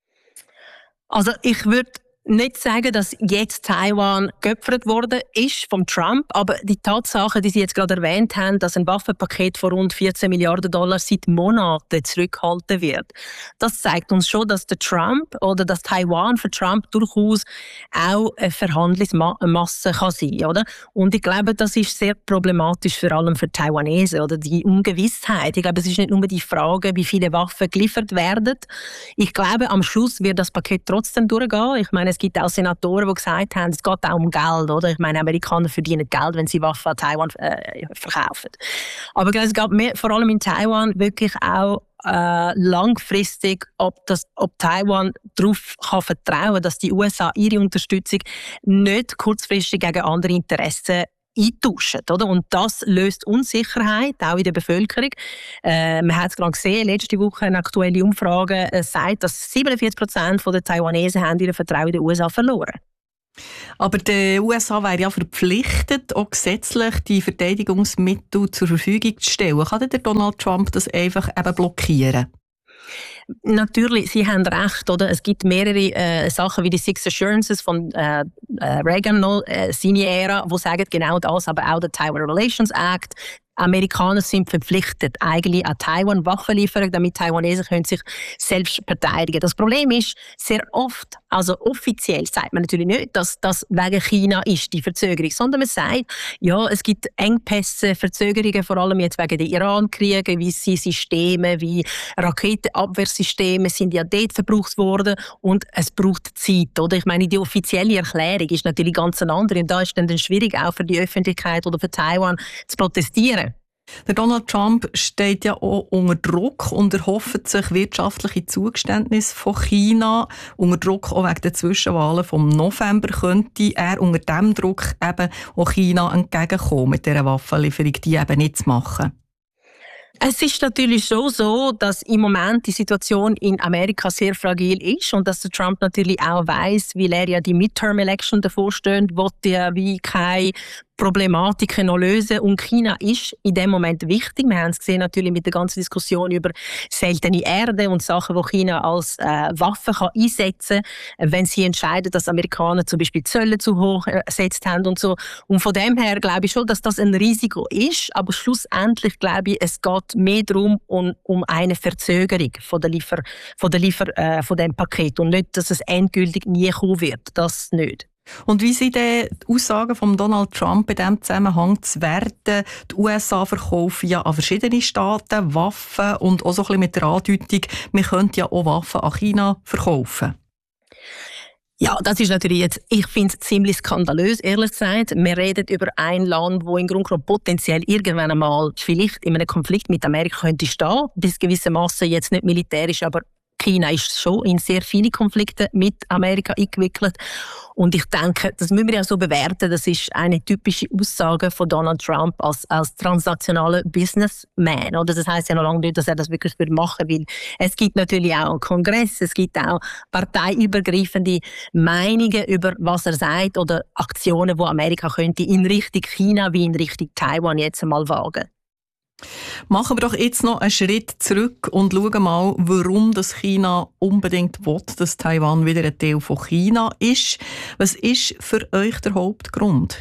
Also ich würde nicht sagen, dass jetzt Taiwan geopfert worden ist vom Trump, aber die Tatsache, die Sie jetzt gerade erwähnt haben, dass ein Waffenpaket von rund vierzehn Milliarden Dollar seit Monaten zurückgehalten wird, das zeigt uns schon, dass der Trump oder dass Taiwan für Trump durchaus auch eine Verhandlungsmasse kann sein, oder? Und ich glaube, das ist sehr problematisch, vor allem für Taiwanesen, oder die Ungewissheit. Ich glaube, es ist nicht nur die Frage, wie viele Waffen geliefert werden. Ich glaube, am Schluss wird das Paket trotzdem durchgehen. Ich meine, es gibt auch Senatoren, die gesagt haben, es geht auch um Geld, oder? Ich meine, Amerikaner verdienen Geld, wenn sie Waffen an Taiwan äh, verkaufen. Aber ich glaube, es geht mehr, vor allem in Taiwan wirklich auch äh, langfristig, ob, das, ob Taiwan darauf kann vertrauen, dass die U S A ihre Unterstützung nicht kurzfristig gegen andere Interessen eintauschen, oder? Und das löst Unsicherheit, auch in der Bevölkerung. Äh, man hat es gerade gesehen, letzte Woche eine aktuelle Umfrage äh, sagt, dass siebenundvierzig Prozent der Taiwanesen haben ihr Vertrauen in die U S A verloren. Aber die U S A wäre ja verpflichtet, auch gesetzlich die Verteidigungsmittel zur Verfügung zu stellen. Kann der Donald Trump das einfach eben blockieren? Natürlich, Sie haben recht, oder? Es gibt mehrere äh, Sachen wie die Six Assurances von äh, Reagan, noch, äh, seine Ära, die sagen genau das, aber auch der Taiwan Relations Act. Amerikaner sind verpflichtet, eigentlich an Taiwan Waffen liefern, damit Taiwanesen können sich selbst verteidigen. Das Problem ist, sehr oft, also offiziell sagt man natürlich nicht, dass das wegen China ist, die Verzögerung, sondern man sagt, ja, es gibt Engpässe, Verzögerungen, vor allem jetzt wegen der Iran-Kriege, wie sie Systeme wie Raketenabwehrsysteme sind ja dort verbraucht worden und es braucht Zeit, oder? Ich meine, die offizielle Erklärung ist natürlich ganz eine andere und da ist dann, dann schwierig auch für die Öffentlichkeit oder für Taiwan zu protestieren. Der Donald Trump steht ja auch unter Druck und erhofft sich wirtschaftliche Zugeständnisse von China. Unter Druck auch wegen der Zwischenwahlen vom November könnte er unter diesem Druck eben auch China entgegenkommen, mit dieser Waffenlieferung, die eben nicht zu machen. Es ist natürlich schon so, dass im Moment die Situation in Amerika sehr fragil ist und dass der Trump natürlich auch weiss, weil er ja die Midterm-Election davor steht, will er wie keine Problematiken noch lösen. Und China ist in dem Moment wichtig. Wir haben es gesehen natürlich mit der ganzen Diskussion über seltene Erde und Sachen, die China als äh, Waffe kann einsetzen kann, wenn sie entscheiden, dass Amerikaner zum Beispiel Zölle zu hoch gesetzt haben und so. Und von dem her glaube ich schon, dass das ein Risiko ist. Aber schlussendlich glaube ich, es geht mehr darum, um, um eine Verzögerung von der Liefer, von der Liefer, äh, von dem Paket und nicht, dass es endgültig nie kommen wird. Das nicht. Und wie sind denn die Aussagen von Donald Trump in diesem Zusammenhang zu werten? Die U S A verkaufen ja an verschiedene Staaten Waffen und auch so ein bisschen mit der Andeutung, man könnte ja auch Waffen an China verkaufen. Ja, das ist natürlich jetzt, ich finde es ziemlich skandalös, ehrlich gesagt. Wir reden über ein Land, wo im Grunde genommen potenziell irgendwann einmal vielleicht in einem Konflikt mit Amerika könnte stehen. Bis gewissermaßen jetzt nicht militärisch, aber China ist schon in sehr viele Konflikte mit Amerika eingewickelt. Und ich denke, das müssen wir ja so bewerten. Das ist eine typische Aussage von Donald Trump als, als transnationaler Businessman. Oder das heisst ja noch lange nicht, dass er das wirklich machen will. Es gibt natürlich auch einen Kongress, es gibt auch parteiübergreifende Meinungen über was er sagt oder Aktionen, die Amerika könnte in Richtung China wie in Richtung Taiwan jetzt einmal wagen. Machen wir doch jetzt noch einen Schritt zurück und schauen mal, warum das China unbedingt will, dass Taiwan wieder ein Teil von China ist. Was ist für euch der Hauptgrund?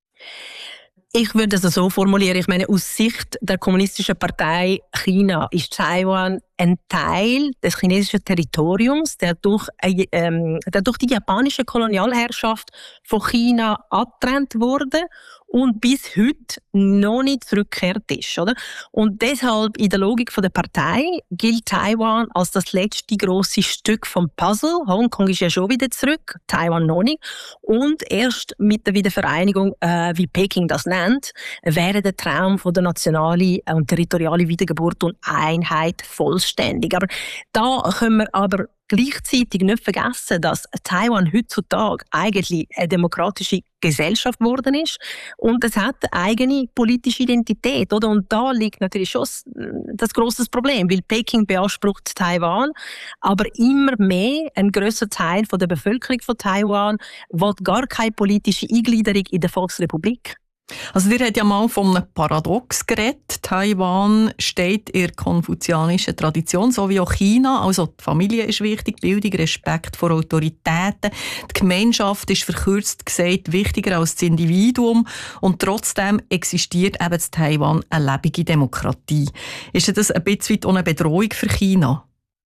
Ich würde es so formulieren. Ich meine, aus Sicht der Kommunistischen Partei China ist Taiwan ein Teil des chinesischen Territoriums, der durch, ähm, der durch die japanische Kolonialherrschaft von China abgetrennt wurde und bis heute noch nicht zurückgekehrt ist, oder? Und deshalb in der Logik der Partei gilt Taiwan als das letzte grosse Stück vom Puzzle. Hongkong ist ja schon wieder zurück, Taiwan noch nicht. Und erst mit der Wiedervereinigung, äh, wie Peking das nennt, wäre der Traum von der nationalen und territorialen Wiedergeburt und Einheit vollständig. Aber da können wir aber gleichzeitig nicht vergessen, dass Taiwan heutzutage eigentlich eine demokratische Gesellschaft geworden ist und es hat eine eigene politische Identität, oder? Und da liegt natürlich schon das grosse Problem, weil Peking beansprucht Taiwan, aber immer mehr ein grösser Teil von der Bevölkerung von Taiwan will gar keine politische Eingliederung in der Volksrepublik. Also, ihr habt ja mal von einem Paradox geredet. Taiwan steht in der konfuzianischen Tradition, so wie auch China. Also, die Familie ist wichtig, Bildung, Respekt vor Autoritäten. Die Gemeinschaft ist verkürzt gesagt wichtiger als das Individuum. Und trotzdem existiert eben in Taiwan eine lebende Demokratie. Ist das ein bisschen auch eine Bedrohung für China?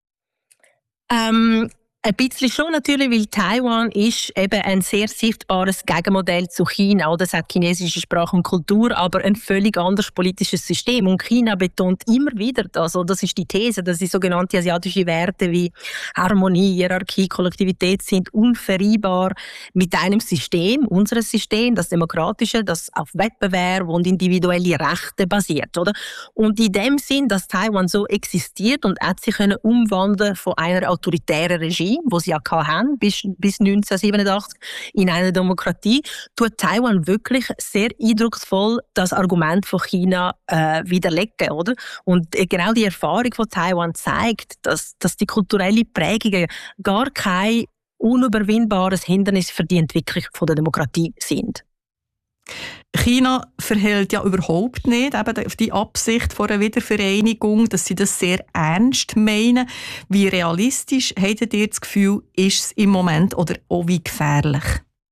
Ähm Ein bisschen schon natürlich, weil Taiwan ist eben ein sehr sichtbares Gegenmodell zu China. Oder? Es hat chinesische Sprache und Kultur, aber ein völlig anderes politisches System. Und China betont immer wieder das, also das ist die These, dass die sogenannten asiatischen Werte wie Harmonie, Hierarchie, Kollektivität sind unvereinbar mit einem System, unseres System, das demokratische, das auf Wettbewerb und individuelle Rechte basiert. Oder? Und in dem Sinn, dass Taiwan so existiert und hat sich können umwandeln von einer autoritären Regime, wo sie ja hatten, bis, bis neunzehnhundertsiebenundachtzig, in einer Demokratie, tut Taiwan wirklich sehr eindrucksvoll das Argument von China äh, widerlegen, oder? Und genau die Erfahrung von Taiwan zeigt, dass, dass die kulturellen Prägungen gar kein unüberwindbares Hindernis für die Entwicklung von der Demokratie sind. China verhält ja überhaupt nicht eben die Absicht vor einer Wiedervereinigung, dass sie das sehr ernst meinen. Wie realistisch habt ihr das Gefühl, ist es im Moment oder auch wie gefährlich?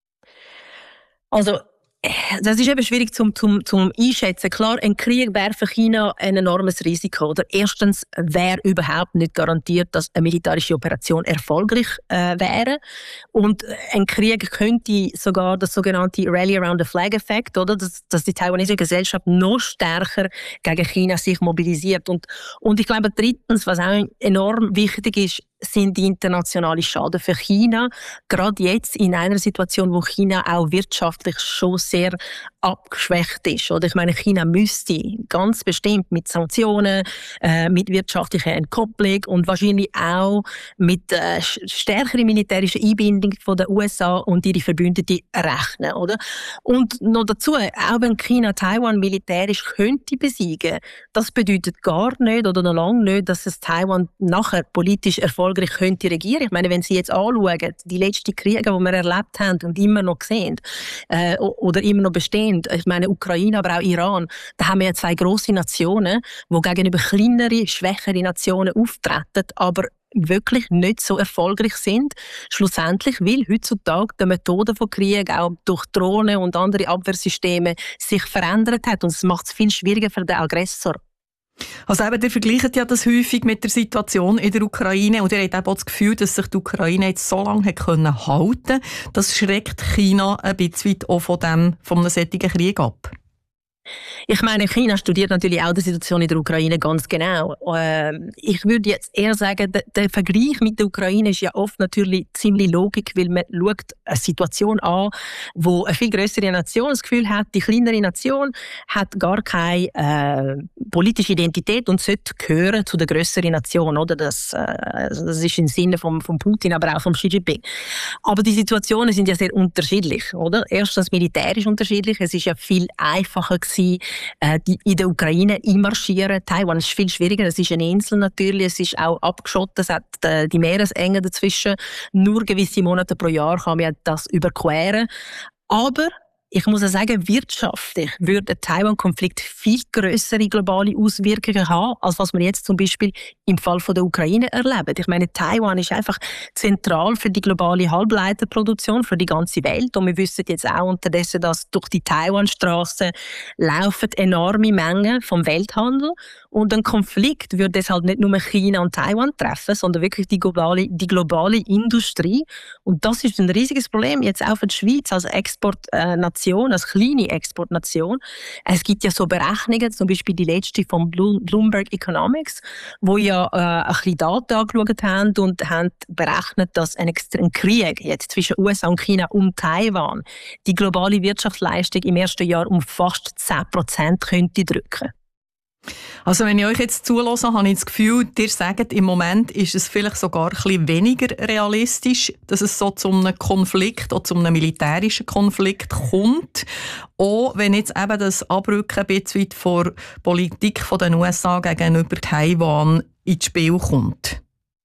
Also, das ist eben schwierig zum, zum, zum einschätzen. Klar, ein Krieg wäre für China ein enormes Risiko. Oder? Erstens wäre überhaupt nicht garantiert, dass eine militärische Operation erfolgreich äh, wäre. Und ein Krieg könnte sogar das sogenannte Rally Around the Flag Effekt, oder? Dass, dass die taiwanesische Gesellschaft noch stärker gegen China sich mobilisiert. Und, und ich glaube, drittens, was auch enorm wichtig ist, sind die internationalen Schaden für China. Gerade jetzt in einer Situation, wo China auch wirtschaftlich schon sehr abgeschwächt ist. Oder ich meine, China müsste ganz bestimmt mit Sanktionen, äh, mit wirtschaftlicher Entkopplung und wahrscheinlich auch mit äh, stärkerer militärischer Einbindung von den U S A und ihre Verbündeten rechnen, oder? Und noch dazu, auch wenn China Taiwan militärisch könnte besiegen, das bedeutet gar nicht oder noch lange nicht, dass es Taiwan nachher politisch erfolgreich könnte regieren. Ich meine, wenn Sie jetzt anschauen, die letzten Kriege, die wir erlebt haben und immer noch sehen, äh, oder immer noch bestehen, ich meine Ukraine, aber auch Iran, da haben wir ja zwei grosse Nationen, die gegenüber kleinere, schwächere Nationen auftreten, aber wirklich nicht so erfolgreich sind. Schlussendlich, weil heutzutage die Methode von Krieg auch durch Drohnen und andere Abwehrsysteme sich verändert hat und es macht es viel schwieriger für den Aggressor. Also eben, ihr vergleicht ja das häufig mit der Situation in der Ukraine und ihr habt auch das Gefühl, dass sich die Ukraine jetzt so lange hat können halten. Das schreckt China ein bisschen weit auch von, dem, von einem solchen Krieg ab. Ich meine, China studiert natürlich auch die Situation in der Ukraine ganz genau. Ähm, ich würde jetzt eher sagen, der, der Vergleich mit der Ukraine ist ja oft natürlich ziemlich logisch, weil man schaut eine Situation an, wo eine viel größere Nation das Gefühl hat, die kleinere Nation hat gar keine äh, politische Identität und sollte gehören zu der größeren Nation, oder? Das, äh, das ist im Sinne von, von Putin, aber auch von Xi Jinping. Aber die Situationen sind ja sehr unterschiedlich, oder? Erstens militärisch unterschiedlich. Es ist ja viel einfacher gewesen, äh, die in der Ukraine einmarschieren. Taiwan ist viel schwieriger. Es ist eine Insel natürlich. Es ist auch abgeschottet. Es hat äh, die Meeresenge dazwischen. Nur gewisse Monate pro Jahr kann man das überqueren. Aber ich muss auch sagen, wirtschaftlich würde der Taiwan-Konflikt viel grössere globale Auswirkungen haben, als was wir jetzt zum Beispiel im Fall von der Ukraine erleben. Ich meine, Taiwan ist einfach zentral für die globale Halbleiterproduktion, für die ganze Welt. Und wir wissen jetzt auch unterdessen, dass durch die Taiwanstraße laufen enorme Mengen vom Welthandel. Und ein Konflikt würde deshalb nicht nur China und Taiwan treffen, sondern wirklich die globale, die globale Industrie. Und das ist ein riesiges Problem, jetzt auch für die Schweiz als Exportnation, als kleine Exportnation. Es gibt ja so Berechnungen, zum Beispiel die letzte von Bloomberg Economics, wo ja äh, ein bisschen Daten angeschaut haben und haben berechnet, dass ein, ein Krieg jetzt zwischen U S A und China um Taiwan die globale Wirtschaftsleistung im ersten Jahr um fast zehn Prozent könnte drücken. Also wenn ich euch jetzt zulasse, habe ich das Gefühl, ihr sagt, im Moment ist es vielleicht sogar ein bisschen weniger realistisch, dass es so zu einem Konflikt oder zu einem militärischen Konflikt kommt. Auch wenn jetzt eben das Abrücken ein bisschen weit von der Politik der U S A gegenüber Taiwan ins Spiel kommt.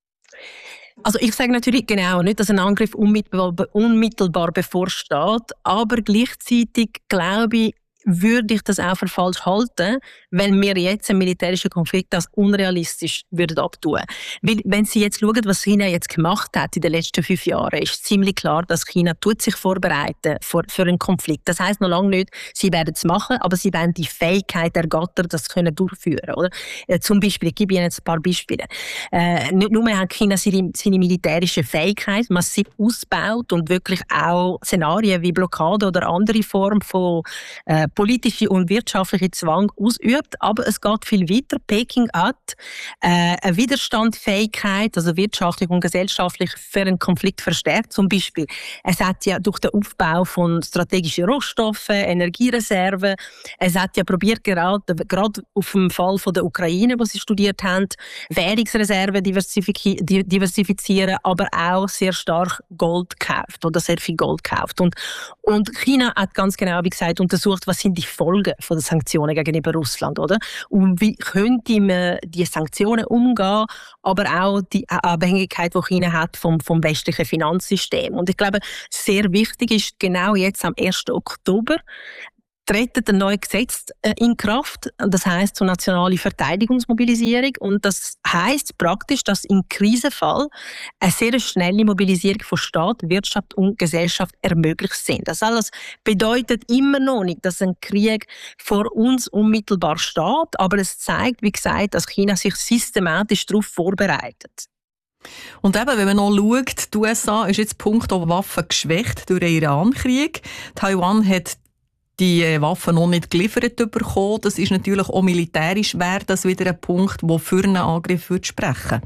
Also ich sage natürlich genau nicht, dass ein Angriff unmittelbar, unmittelbar bevorsteht, aber gleichzeitig glaube ich, würde ich das auch für falsch halten, wenn wir jetzt einen militärischen Konflikt als unrealistisch würden abtun. Weil, wenn Sie jetzt schauen, was China jetzt gemacht hat in den letzten fünf Jahren, ist ziemlich klar, dass China tut sich vorbereiten für, für einen Konflikt. Das heisst noch lange nicht, sie werden es machen, aber sie werden die Fähigkeit ergattern, das können durchführen, oder? Äh, zum Beispiel, ich gebe Ihnen jetzt ein paar Beispiele. Äh, nicht nur hat China seine, seine militärische Fähigkeit massiv ausgebaut und wirklich auch Szenarien wie Blockade oder andere Formen von äh, politische und wirtschaftliche Zwang ausübt, aber es geht viel weiter. Peking hat äh, eine Widerstandsfähigkeit, also wirtschaftlich und gesellschaftlich, für einen Konflikt verstärkt. Zum Beispiel, es hat ja durch den Aufbau von strategischen Rohstoffen, Energiereserven, es hat ja probiert, gerade, gerade auf dem Fall von der Ukraine, was sie studiert haben, Währungsreserven diversifiz- diversifizieren, aber auch sehr stark Gold gekauft oder sehr viel Gold gekauft. Und, und China hat ganz genau, wie gesagt, untersucht, was sind die Folgen von den Sanktionen gegenüber Russland, oder? Und wie könnte man die Sanktionen umgehen, aber auch die Abhängigkeit, die China hat vom, vom westlichen Finanzsystem. Und ich glaube, sehr wichtig ist genau jetzt am ersten Oktober, tritt ein neues Gesetz in Kraft, das heisst zur nationalen Verteidigungsmobilisierung, und das heisst praktisch, dass im Krisenfall eine sehr schnelle Mobilisierung von Staat, Wirtschaft und Gesellschaft ermöglicht sind. Das alles bedeutet immer noch nicht, dass ein Krieg vor uns unmittelbar steht, aber es zeigt, wie gesagt, dass China sich systematisch darauf vorbereitet. Und eben, wenn man noch schaut, die U S A ist jetzt punkto Waffen geschwächt durch den Iran-Krieg. Taiwan hat die Waffen noch nicht geliefert bekommen. Das ist natürlich auch militärisch, wäre das wieder ein Punkt, der für einen Angriff würde sprechen.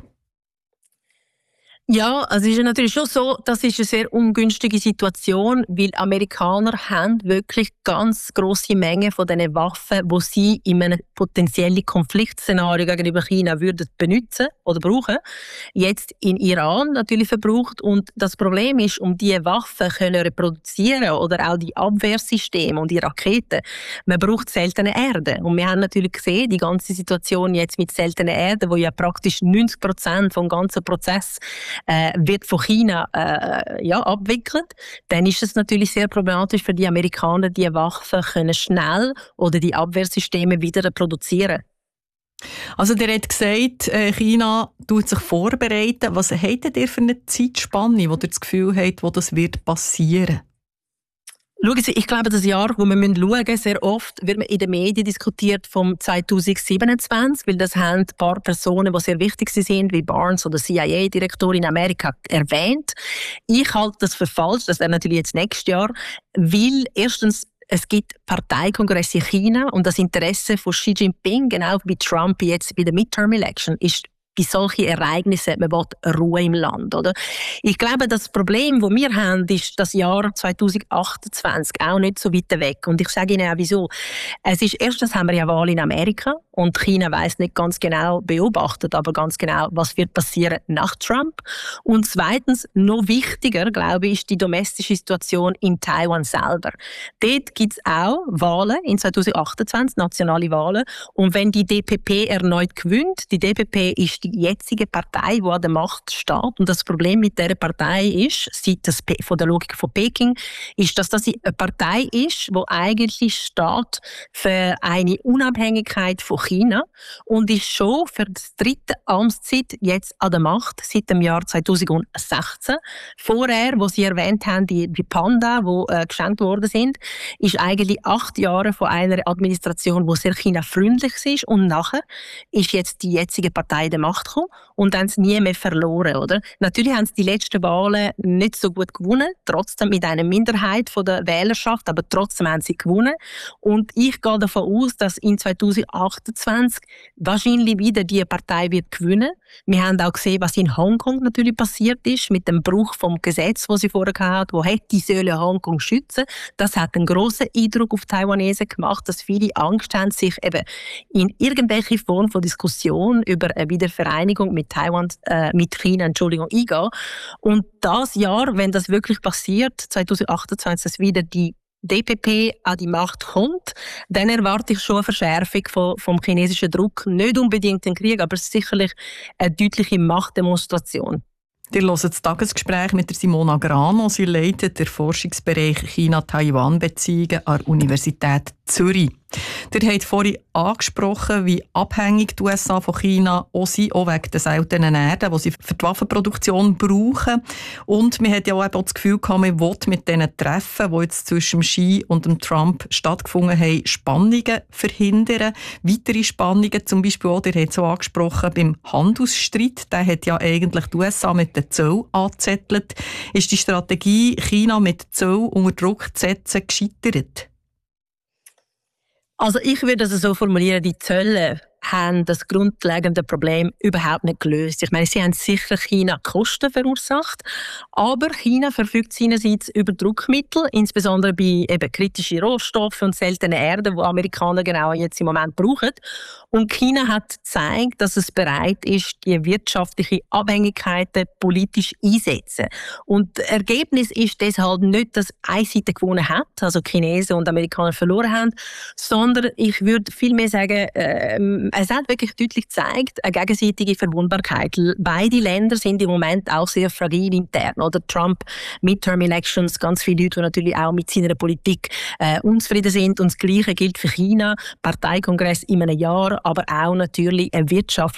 Ja, also es ist natürlich schon so, das ist eine sehr ungünstige Situation, weil Amerikaner haben wirklich ganz grosse Mengen von diesen Waffen, die sie in einem potenziellen Konfliktszenario gegenüber China würden benutzen oder brauchen, jetzt in Iran natürlich verbraucht. Und das Problem ist, um diese Waffen können reproduzieren oder auch die Abwehrsysteme und die Raketen, man braucht seltene Erde. Und wir haben natürlich gesehen, die ganze Situation jetzt mit seltenen Erden, wo ja praktisch neunzig Prozent vom ganzen Prozess Äh, wird von China äh, ja, abwickelt, dann ist es natürlich sehr problematisch für die Amerikaner, die Waffen können schnell oder die Abwehrsysteme wieder produzieren. Also der hat gesagt, China tut sich vorbereiten. Was habt ihr für eine Zeitspanne, wo ihr das Gefühl habt, wo das wird passieren? Schauen Sie, ich glaube, das Jahr, wo wir schauen müssen, sehr oft wird man in den Medien diskutiert vom zwanzig siebenundzwanzig, weil das haben ein paar Personen, die sehr wichtig sind, wie Barnes oder C I A-Direktor in Amerika erwähnt. Ich halte das für falsch, das wäre natürlich jetzt nächstes Jahr, weil erstens es gibt Parteikongresse in China und das Interesse von Xi Jinping, genau wie Trump jetzt bei der Midterm-Election, ist bei solchen Ereignissen, man will Ruhe im Land, oder? Ich glaube, das Problem, das wir haben, ist das Jahr zwanzig achtundzwanzig auch nicht so weit weg. Und ich sage Ihnen auch, wieso. Es ist, erstens haben wir ja Wahl in Amerika und China weiss nicht ganz genau, beobachtet aber ganz genau, was wird passieren nach Trump. Und zweitens, noch wichtiger, glaube ich, ist die domestische Situation in Taiwan selber. Dort gibt es auch Wahlen in zwanzig achtundzwanzig, nationale Wahlen. Und wenn die D P P erneut gewinnt, die D P P ist die jetzige Partei, die an der Macht steht. Und das Problem mit dieser Partei ist, seit das von der Logik von Peking, ist, dass das eine Partei ist, die eigentlich steht für eine Unabhängigkeit von China und ist schon für die dritte Amtszeit jetzt an der Macht seit dem Jahr zwanzig sechzehn. Vorher, wo Sie erwähnt haben, die, die Panda, die äh, geschenkt worden sind, ist eigentlich acht Jahre von einer Administration, die sehr China-freundlich ist und nachher ist jetzt die jetzige Partei der Macht gekommen und haben es nie mehr verloren, oder? Natürlich haben sie die letzten Wahlen nicht so gut gewonnen, trotzdem mit einer Minderheit von der Wählerschaft, aber trotzdem haben sie gewonnen. Und ich gehe davon aus, dass in zwanzig achtundzwanzig wahrscheinlich wieder die Partei wird gewinnen. Wir haben auch gesehen, was in Hongkong natürlich passiert ist, mit dem Bruch vom Gesetz, das sie vorher hatten, wo hätte sollen Hongkong schützen. Das hat einen grossen Eindruck auf Taiwanesen gemacht, dass viele Angst haben, sich eben in irgendwelche Form von Diskussion über eine Wiedervereinigung mit Taiwan, äh, mit China, Entschuldigung, eingehen. Und das Jahr, wenn das wirklich passiert, zwanzig achtundzwanzig, dass wieder die D P P an die Macht kommt, dann erwarte ich schon eine Verschärfung vom, vom chinesischen Druck. Nicht unbedingt den Krieg, aber sicherlich eine deutliche Machtdemonstration. Ihr hört das Tagesgespräch mit der Simona Grano. Sie leitet den Forschungsbereich China-Taiwan-Beziehungen an der Universität Zürich. Ihr habt vorhin angesprochen, wie abhängig die U S A von China auch sind, auch wegen der seltenen Erden, die sie für die Waffenproduktion brauchen. Und man hat ja auch das Gefühl gehabt, man will mit diesen Treffen, die jetzt zwischen Xi und dem Trump stattgefunden haben, Spannungen verhindern. Weitere Spannungen, zum Beispiel auch, ihr habt es auch angesprochen, beim Handelsstreit, der hat ja eigentlich die U S A mit den Zöllen angezettelt. Ist die Strategie, China mit Zöllen unter Druck zu setzen, gescheitert? Also ich würde das so formulieren, die Zölle haben das grundlegende Problem überhaupt nicht gelöst. Ich meine, sie haben sicher China Kosten verursacht, aber China verfügt seinerseits über Druckmittel, insbesondere bei eben kritischen Rohstoffen und seltenen Erden, die Amerikaner genau jetzt im Moment brauchen. Und China hat gezeigt, dass es bereit ist, die wirtschaftliche Abhängigkeiten politisch einzusetzen. Und das Ergebnis ist deshalb nicht, dass eine Seite gewonnen hat, also Chinesen und Amerikaner verloren haben, sondern ich würde vielmehr sagen, äh, es hat wirklich deutlich gezeigt, eine gegenseitige Verwundbarkeit. Beide Länder sind im Moment auch sehr fragil intern. Oder Trump, Midterm-Elections, ganz viele Leute, die natürlich auch mit seiner Politik äh, unzufrieden sind. Und das Gleiche gilt für China, Parteikongress in einem Jahr, aber auch natürlich eine Wirtschaft,